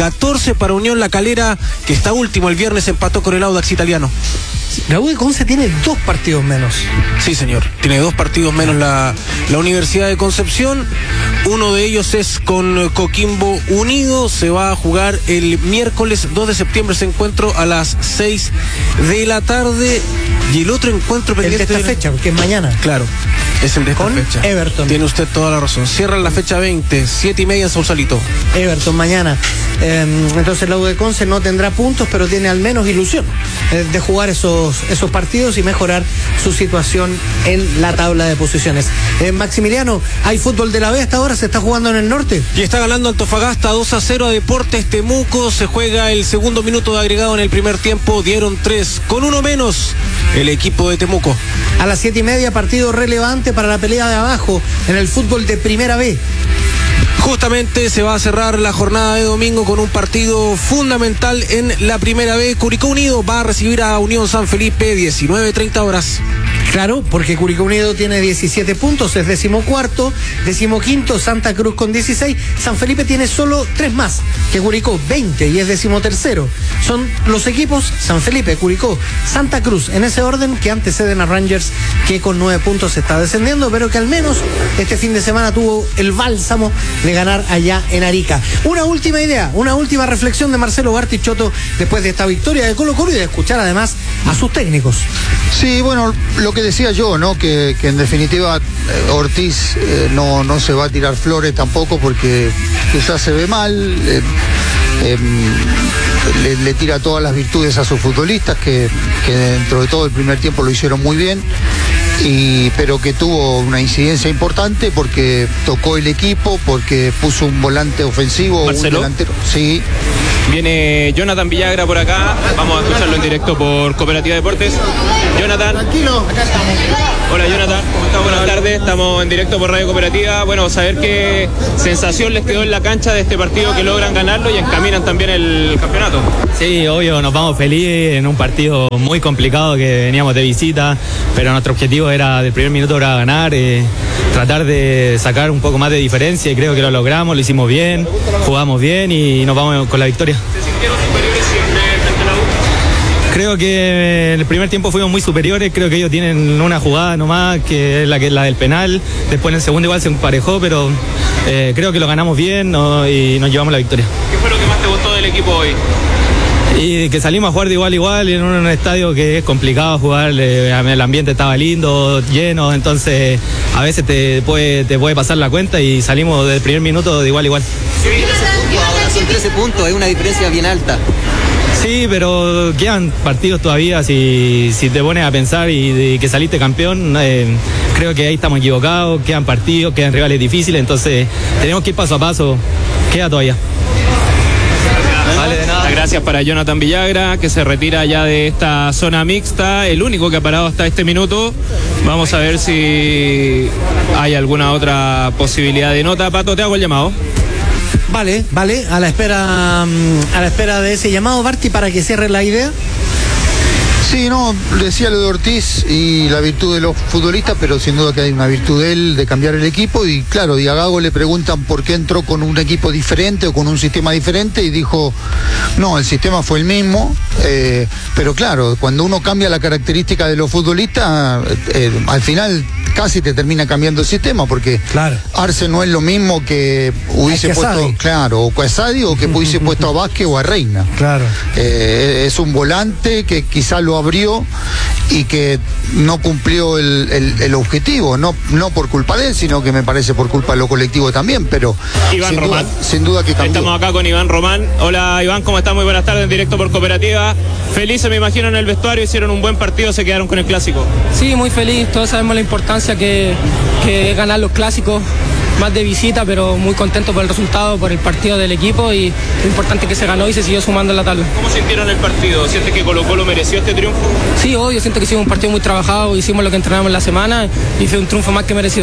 14 para Unión La Calera, que está último, el viernes empató con el Audax italiano. La U de Conce tiene 2 partidos menos. Sí, señor, tiene 2 partidos menos la Universidad de Concepción. Uno de ellos es con Coquimbo Unido. Se va a jugar el miércoles 2 de septiembre ese encuentro a las 6 de la tarde. Y el otro encuentro pendiente de esta fecha, porque es mañana. Claro, es el de esta fecha. Everton. Tiene usted toda la razón. Cierran la fecha 20, 7:30 en Sausalito. Everton mañana. Entonces la U de Conce no tendrá puntos, pero tiene al menos ilusión de jugar esos partidos y mejorar su situación en la tabla de posiciones. Maximiliano, hay fútbol de la B hasta ahora, se está jugando en el norte. Y está ganando Antofagasta 2-0 a Deportes Temuco. Se juega el segundo minuto de agregado en el primer tiempo. Dieron 3 con 1 menos el equipo de Temuco. A las 7:30, partido relevante para la pelea de abajo en el fútbol de Primera B. Justamente se va a cerrar la jornada de domingo con un partido fundamental en la Primera B. Curicó Unido va a recibir a Unión San Felipe, 19:30 horas. Claro, porque Curicó Unido tiene 17 puntos, es 14º, 15º Santa Cruz con 16. San Felipe tiene solo 3 más que Curicó, 20, y es 13º. Son los equipos San Felipe, Curicó, Santa Cruz, en ese orden, que anteceden a Rangers, que con 9 puntos está descendiendo, pero que al menos este fin de semana tuvo el bálsamo de ganar allá en Arica. Una última idea, una última reflexión de Marcelo Bartichotto después de esta victoria de Colo-Colo y de escuchar además a sus técnicos. Sí, bueno, lo que que decía yo, ¿no? Que en definitiva Ortiz no se va a tirar flores tampoco porque quizás se ve mal. Le tira todas las virtudes a sus futbolistas que dentro de todo el primer tiempo lo hicieron muy bien, pero que tuvo una incidencia importante porque tocó el equipo, porque puso un volante ofensivo, Marcelo. un delantero. Sí. Viene Jonathan Villagra por acá, vamos a escucharlo en directo por Cooperativa Deportes. Jonathan. Tranquilo, acá estamos. Hola Jonathan, ¿cómo estás? Buenas tardes, estamos en directo por Radio Cooperativa. Bueno, saber qué sensación les quedó en la cancha de este partido, que logran ganarlo y encaminan también el campeonato. Sí, obvio, nos vamos felices en un partido muy complicado que veníamos de visita, pero nuestro objetivo era, del primer minuto era ganar, tratar de sacar un poco más de diferencia y creo que lo logramos, lo hicimos bien, jugamos bien y nos vamos con la victoria. ¿Se sintieron superiores siempre frente a la U? Creo que en el primer tiempo fuimos muy superiores, creo que ellos tienen una jugada nomás, que es la del penal, después en el segundo igual se emparejó, pero creo que lo ganamos bien, ¿no? Y nos llevamos la victoria. ¿Qué fue lo que más te gustó del equipo hoy? Y que salimos a jugar de igual a igual en un estadio que es complicado jugar, el ambiente estaba lindo, lleno, entonces a veces te puede pasar la cuenta y salimos del primer minuto de igual a igual. Ahora son 13 puntos, es una diferencia bien alta. Sí, pero quedan partidos todavía, si te pones a pensar y que saliste campeón, creo que ahí estamos equivocados, quedan partidos, quedan rivales difíciles, entonces tenemos que ir paso a paso, queda todavía. Vale, de nada. Gracias para Jonathan Villagra, que se retira ya de esta zona mixta, el único que ha parado hasta este minuto. Vamos a ver si hay alguna otra posibilidad de nota. Pato, te hago el llamado. Vale, a la espera de ese llamado, Barty, para que cierre la idea. Sí, no, decía lo de Ortiz y la virtud de los futbolistas, pero sin duda que hay una virtud de él de cambiar el equipo. Y claro, a Gago le preguntan por qué entró con un equipo diferente o con un sistema diferente y dijo, no, el sistema fue el mismo, pero claro, cuando uno cambia la característica de los futbolistas, al final casi te termina cambiando el sistema, porque claro, Arce no es lo mismo que hubiese puesto, claro, o Quesadi, o que hubiese puesto a Vázquez o a Reina. Claro. Es un volante que quizá lo abrió y que no cumplió el objetivo, no por culpa de él, sino que me parece por culpa de lo colectivo también, pero Iván Román. Sin duda que cambió. Estamos acá con Iván Román. Hola Iván, ¿cómo estás? Muy buenas tardes, en directo por Cooperativa. Felices, me imagino, en el vestuario, hicieron un buen partido, se quedaron con el clásico. Sí, muy feliz, todos sabemos la importancia que es ganar los clásicos, más de visita, pero muy contento por el resultado, por el partido del equipo y lo importante que se ganó y se siguió sumando en la tabla. ¿Cómo sintieron el partido? ¿Sientes que Colo-Colo mereció este triunfo? Sí, obvio, siento que hicimos un partido muy trabajado, hicimos lo que entrenamos en la semana y fue un triunfo más que merecido.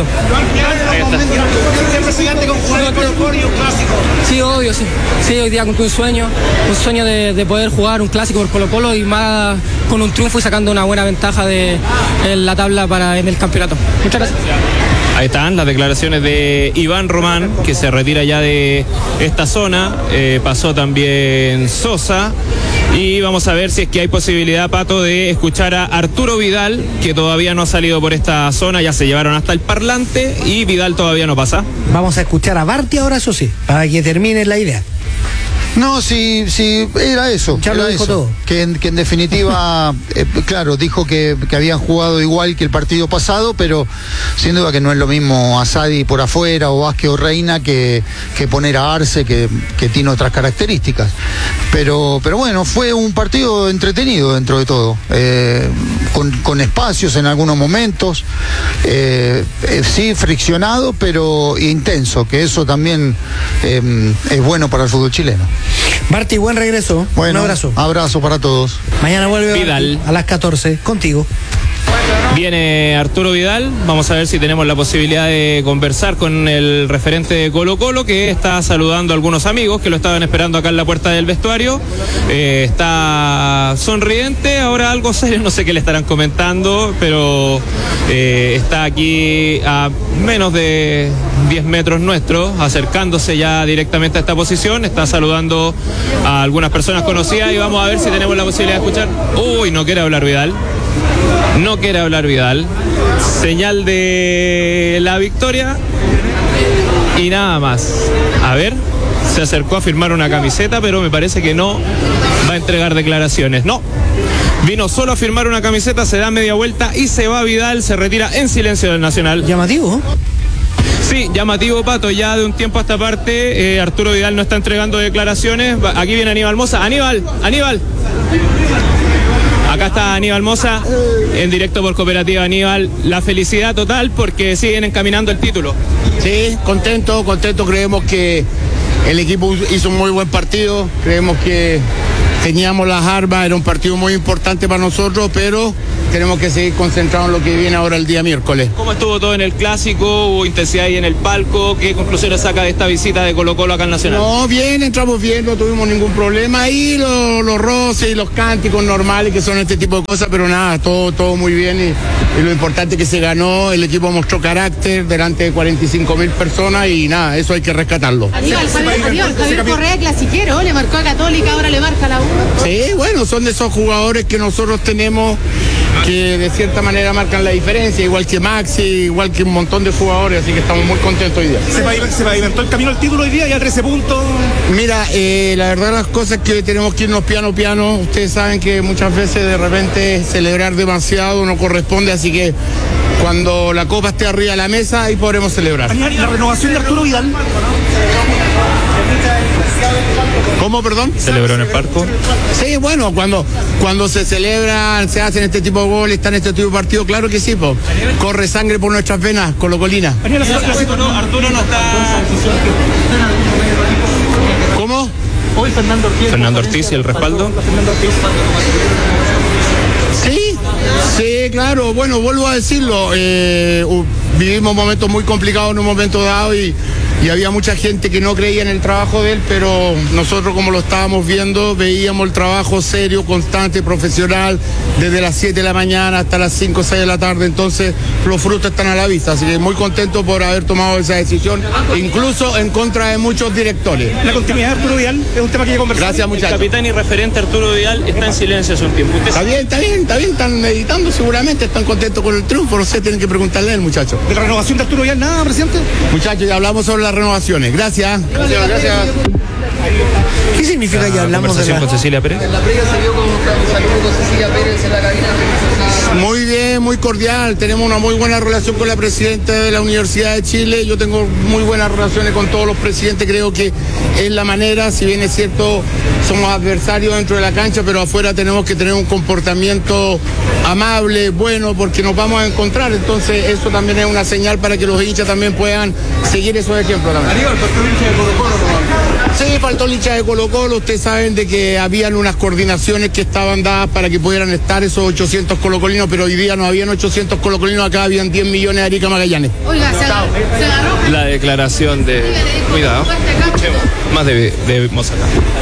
Sí, obvio, sí. Sí, hoy día cumplí un sueño de poder jugar un clásico por Colo-Colo y más con un triunfo y sacando una buena ventaja en la tabla en el campeonato. Muchas gracias. Ahí están las declaraciones de Iván Román, que se retira ya de esta zona. Pasó también Sosa. Y vamos a ver si es que hay posibilidad, Pato, de escuchar a Arturo Vidal, que todavía no ha salido por esta zona. Ya se llevaron hasta el parlante y Vidal todavía no pasa. Vamos a escuchar a Barty ahora, eso sí, para que termine la idea. No, sí, era eso. Ya lo dijo todo. Que en definitiva, claro, dijo que habían jugado igual que el partido pasado, pero sin duda que no es lo mismo Asadi por afuera o Vázquez o Reina que poner a Arce, que tiene otras características. Pero bueno, fue un partido entretenido dentro de todo, con espacios en algunos momentos, sí, friccionado, pero intenso, que eso también es bueno para el fútbol chileno. Barty, buen regreso. Bueno, un abrazo. Abrazo para todos. Mañana vuelve Vidal a las 14 contigo. Viene Arturo Vidal, vamos a ver si tenemos la posibilidad de conversar con el referente de Colo-Colo, que está saludando a algunos amigos que lo estaban esperando acá en la puerta del vestuario. Está sonriente, ahora algo serio, no sé qué le estarán comentando, pero está aquí a menos de 10 metros nuestro, acercándose ya directamente a esta posición, está saludando a algunas personas conocidas y vamos a ver si tenemos la posibilidad de escuchar. Uy, no quiere hablar Vidal. No quiere hablar Vidal. Señal de la victoria y nada más. A ver, se acercó a firmar una camiseta, pero me parece que no va a entregar declaraciones. No. vino solo a firmar una camiseta, se da media vuelta y se va Vidal, se retira en silencio del Nacional. Llamativo. Sí, llamativo, Pato, ya de un tiempo a esta parte Arturo Vidal no está entregando declaraciones. Aquí viene Aníbal Mosa. Aníbal. Acá está Aníbal Mosa, en directo por Cooperativa. Aníbal, la felicidad total porque siguen encaminando el título. Sí, contento, creemos que el equipo hizo un muy buen partido, creemos que teníamos las armas, era un partido muy importante para nosotros, pero tenemos que seguir concentrados en lo que viene ahora el día miércoles. ¿Cómo estuvo todo en el clásico? ¿Hubo intensidad ahí en el palco? ¿Qué conclusiones saca de esta visita de Colo-Colo acá al Nacional? No, bien, entramos bien, no tuvimos ningún problema. Ahí los roces y los cánticos normales que son este tipo de cosas, pero nada, todo muy bien y lo importante es que se ganó, el equipo mostró carácter delante de 45.000 personas y nada, eso hay que rescatarlo. Javier Correa, clasiquero, le marcó a Católica, ahora le marca la 1. Sí, bueno, son de esos jugadores que nosotros tenemos que de cierta manera marcan la diferencia, igual que Maxi, igual que un montón de jugadores, así que estamos muy contentos hoy día. ¿Se pavimentó el camino al título hoy día, ya 13 puntos? Mira, la verdad las cosas que tenemos que irnos piano, ustedes saben que muchas veces de repente celebrar demasiado no corresponde, así que cuando la copa esté arriba de la mesa, ahí podremos celebrar. La renovación de Arturo Vidal. ¿Cómo, perdón? ¿Celebró en el Parco? Sí, bueno, cuando se celebran, se hacen este tipo de goles, están este tipo de partidos, claro que sí, po. Corre sangre por nuestras venas, colocolinas. Arturo no está... ¿Cómo? Hoy Fernando Ortiz y el respaldo. Sí, claro, bueno, vuelvo a decirlo, vivimos momentos muy complicados en un momento dado y había mucha gente que no creía en el trabajo de él, pero nosotros como lo estábamos viendo, veíamos el trabajo serio, constante, profesional, desde las 7 de la mañana hasta las 5 o 6 de la tarde, entonces los frutos están a la vista, así que muy contento por haber tomado esa decisión, incluso en contra de muchos directores. La continuidad de Arturo Vidal es un tema que hay que conversar. Gracias, muchachos. El capitán y referente Arturo Vidal está en silencio hace un tiempo. Está bien, están meditando seguramente, están contentos con el triunfo, no sé, tienen que preguntarle al muchacho. ¿De la renovación de Arturo Vidal nada, presidente? Muchachos, ya hablamos sobre las renovaciones. Gracias. ¿Qué significa que hablamos de la... con Cecilia Pérez? En la previa se vio con Cecilia Pérez en la cabina. Muy bien, muy cordial. Tenemos una muy buena relación con la presidenta de la Universidad de Chile. Yo tengo muy buenas relaciones con todos los presidentes. Creo que es la manera, si bien es cierto, somos adversarios dentro de la cancha, pero afuera tenemos que tener un comportamiento amable, bueno, porque nos vamos a encontrar. Entonces, eso también es una señal para que los hinchas también puedan seguir esos ejemplos también. Sí, faltó el hincha de Colo-Colo. Ustedes saben de que habían unas coordinaciones que estaban dadas para que pudieran estar esos 800 colocolinos, pero hoy día no habían 800 colocolinos, acá habían 10 millones de Arica Magallanes. Oiga, se agarró. La declaración de... Cuidado. Más de Mosaca.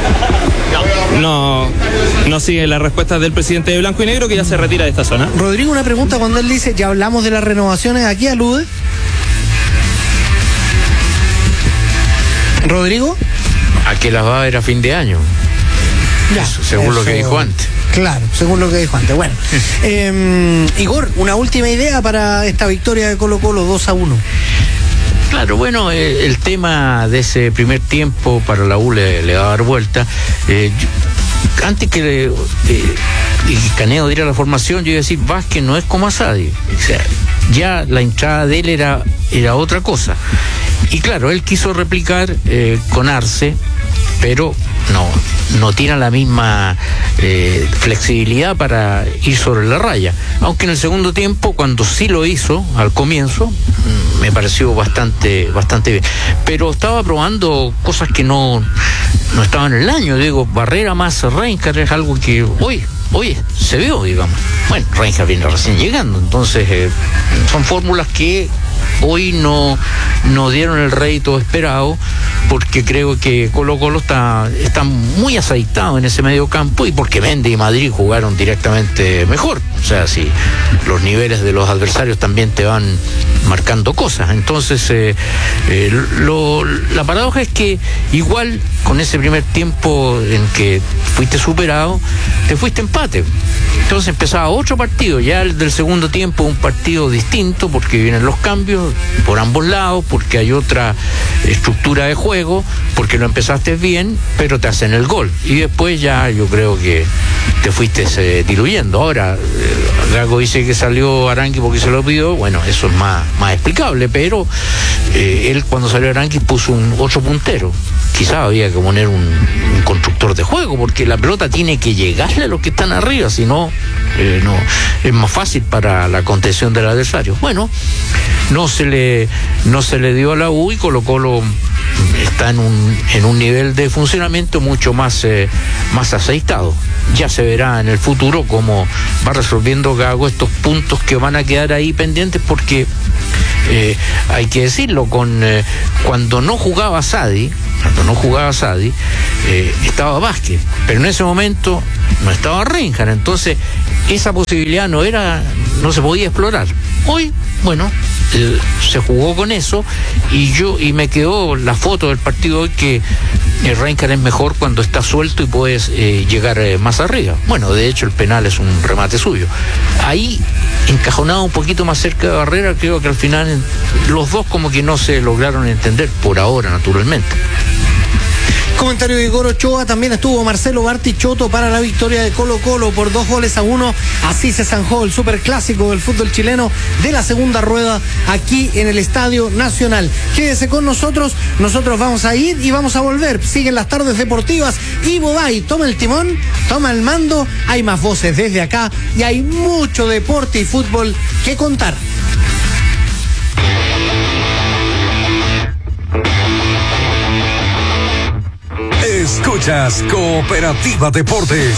No sigue las respuestas del presidente de Blanco y Negro, que ya se retira de esta zona. Rodrigo, una pregunta, cuando él dice, ya hablamos de las renovaciones, ¿a qué alude? ¿Rodrigo? A que las va a ver a fin de año. Ya, según lo que dijo antes. Claro, según lo que dijo antes. Bueno, Igor, una última idea para esta victoria de Colo-Colo 2-1. Claro, bueno, el tema de ese primer tiempo para la U le va a dar vuelta. Antes que Caneo diera la formación, yo iba a decir, Vázquez no es como Asadi. O sea, ya la entrada de él era otra cosa. Y claro, él quiso replicar con Arce, pero no tiene la misma flexibilidad para ir sobre la raya. Aunque en el segundo tiempo, cuando sí lo hizo, al comienzo, me pareció bastante bien. Pero estaba probando cosas que no estaban en el año. Digo, Barrera más Reinhardt es algo que hoy se vio, digamos. Bueno, Reinhardt viene recién llegando, entonces son fórmulas que hoy no dieron el rédito esperado, porque creo que Colo-Colo está muy aceitado en ese medio campo, y porque Mendy y Madrid jugaron directamente mejor. O sea, si los niveles de los adversarios también te van marcando cosas. Entonces, la paradoja es que igual con ese primer tiempo en que fuiste superado, te fuiste empate. Entonces empezaba otro partido, ya el del segundo tiempo, un partido distinto, porque vienen los cambios. cambios por ambos lados, porque hay otra estructura de juego, porque lo empezaste bien, pero te hacen el gol. Y después ya yo creo que te fuiste diluyendo. Ahora, Gago dice que salió Arangui porque se lo pidió, bueno, eso es más explicable, pero él cuando salió Arangui puso otro puntero. Quizás había que poner un constructor de juego, porque la pelota tiene que llegarle a los que están arriba, si no, no es más fácil para la contención del adversario. Bueno, no se le dio a la U y Colo-Colo está en un nivel de funcionamiento mucho más aceitado. Ya se verá en el futuro cómo va resolviendo Gago estos puntos que van a quedar ahí pendientes, porque hay que decirlo, cuando no jugaba Sadi, estaba Vázquez, pero en ese momento no estaba Reinhardt, entonces esa posibilidad no se podía explorar. Hoy, bueno, se jugó con eso y me quedó la foto del partido hoy, que Reinhardt es mejor cuando está suelto y puedes llegar más arriba. Bueno, de hecho el penal es un remate suyo. Ahí, encajonado un poquito más cerca de barrera, creo que al final los dos como que no se lograron entender por ahora, naturalmente. Comentario de Igor Ochoa. También estuvo Marcelo Bartichotto para la victoria de Colo-Colo por 2-1. Así se zanjó el superclásico del fútbol chileno de la segunda rueda aquí en el Estadio Nacional. Quédese con nosotros vamos a ir y vamos a volver. Siguen las tardes deportivas. Ivo Bay toma el timón, toma el mando. Hay más voces desde acá y hay mucho deporte y fútbol que contar. Escuchas Cooperativa Deportes.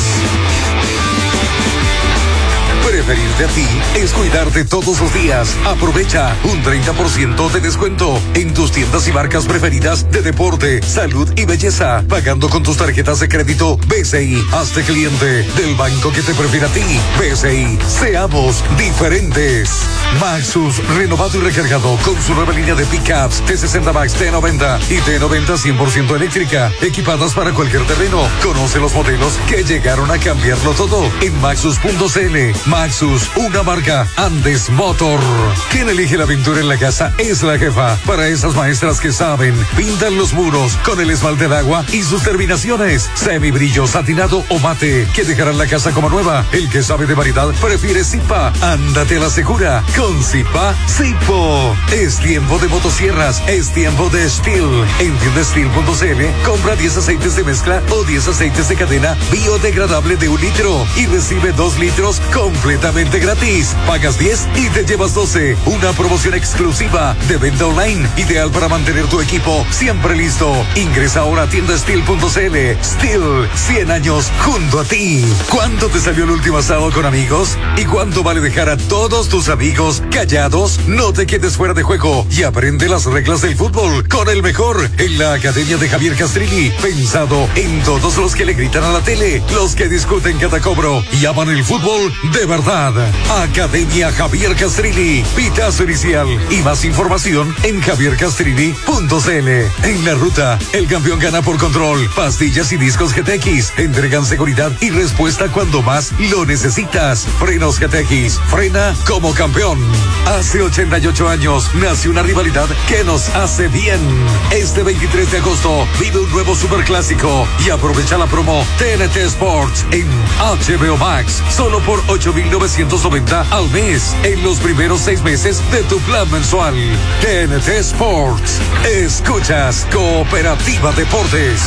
Preferirte a ti es cuidarte todos los días. Aprovecha un 30% de descuento en tus tiendas y marcas preferidas de deporte, salud y belleza, pagando con tus tarjetas de crédito BCI. Hazte cliente del banco que te prefiere a ti. BCI, seamos diferentes. Maxus, renovado y recargado con su nueva línea de pickups T60 Max, T90 y T90 100% eléctrica, equipadas para cualquier terreno. Conoce los modelos que llegaron a cambiarlo todo en Maxus.cl. Maxus, una marca Andes Motor. Quien elige la aventura en la casa es la jefa. Para esas maestras que saben, pintan los muros con el esmalte de agua y sus terminaciones semibrillo, satinado o mate, que dejarán la casa como nueva. El que sabe de variedad prefiere Zipa. Ándate a la segura con Zipa Zipo. Es tiempo de motosierras, es tiempo de Steel. En tiendasteel.cl compra 10 aceites de mezcla o 10 aceites de cadena biodegradable de 1 litro y recibe 2 litros completamente gratis. Pagas 10 y te llevas 12. Una promoción exclusiva de venta online, ideal para mantener tu equipo siempre listo. Ingresa ahora a tiendasteel.cl. Steel, 100 años junto a ti. ¿Cuánto te salió el último asado con amigos? ¿Y cuánto vale dejar a todos tus amigos callados? No te quedes fuera de juego y aprende las reglas del fútbol con el mejor en la Academia de Javier Castrilli. Pensado en todos los que le gritan a la tele, los que discuten cada cobro y aman el fútbol de verdad. Academia Javier Castrilli. Pitazo inicial y más información en javiercastrilli.cl. En la ruta, el campeón gana por control. Pastillas y discos GTX entregan seguridad y respuesta cuando más lo necesitas. Frenos GTX. Frena como campeón. Hace 88 años nació una rivalidad que nos hace bien. Este 23 de agosto vive un nuevo superclásico y aprovecha la promo TNT Sports en HBO Max. Solo por 8,990 al mes en los primeros 6 meses de tu plan mensual. TNT Sports. Escuchas Cooperativa Deportes.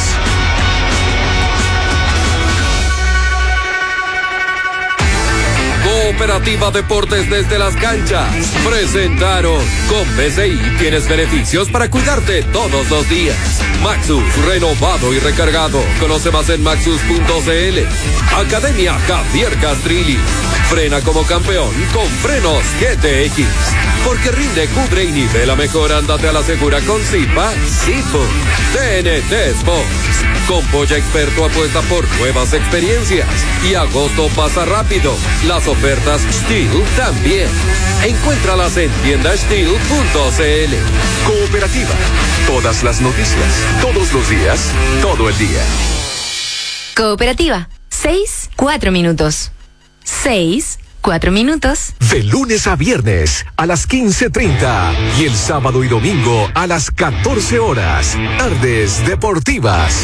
Cooperativa Deportes desde las canchas presentaron: con BCI tienes beneficios para cuidarte todos los días. Maxus, renovado y recargado. Conoce más en maxus.cl. Academia Javier Castrilli. Frena como campeón con frenos GTX. Porque rinde, cubre y nivela mejor. Ándate a la segura con Zipa Zipo. TNT Sports. Con Polla Experto apuesta por nuevas experiencias. Y agosto pasa rápido. Las ofertas Steel también. Encuéntralas en tiendasteel.cl. Cooperativa. Todas las noticias, todos los días, todo el día. Cooperativa. 6, 4 minutos. 6, 4 minutos. De lunes a viernes a las 15:30 y el sábado y domingo a las 14 horas. Tardes Deportivas.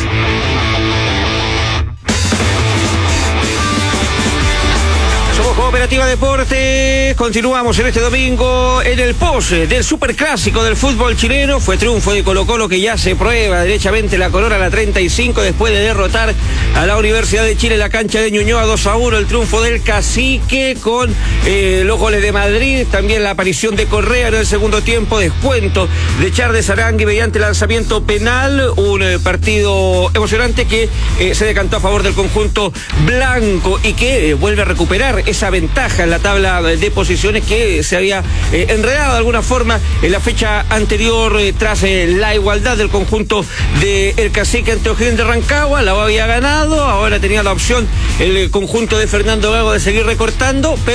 Somos Cooperativa Deportes, continuamos en este domingo en el post del superclásico del fútbol chileno. Fue triunfo de Colo-Colo que ya se prueba derechamente la corona a la 35 después de derrotar a la Universidad de Chile en la cancha de Ñuñoa 2-1. El triunfo del Cacique con los goles de Madrid, también la aparición de Correa en el segundo tiempo, descuento de Charles Arangui mediante lanzamiento penal. Un partido emocionante que se decantó a favor del conjunto blanco y que vuelve a recuperar esa ventaja en la tabla de posiciones que se había enredado de alguna forma en la fecha anterior tras la igualdad del conjunto del Cacique ante O'Higgins de Rancagua. La había ganado, ahora tenía la opción el conjunto de Fernando Gago de seguir recortando, pero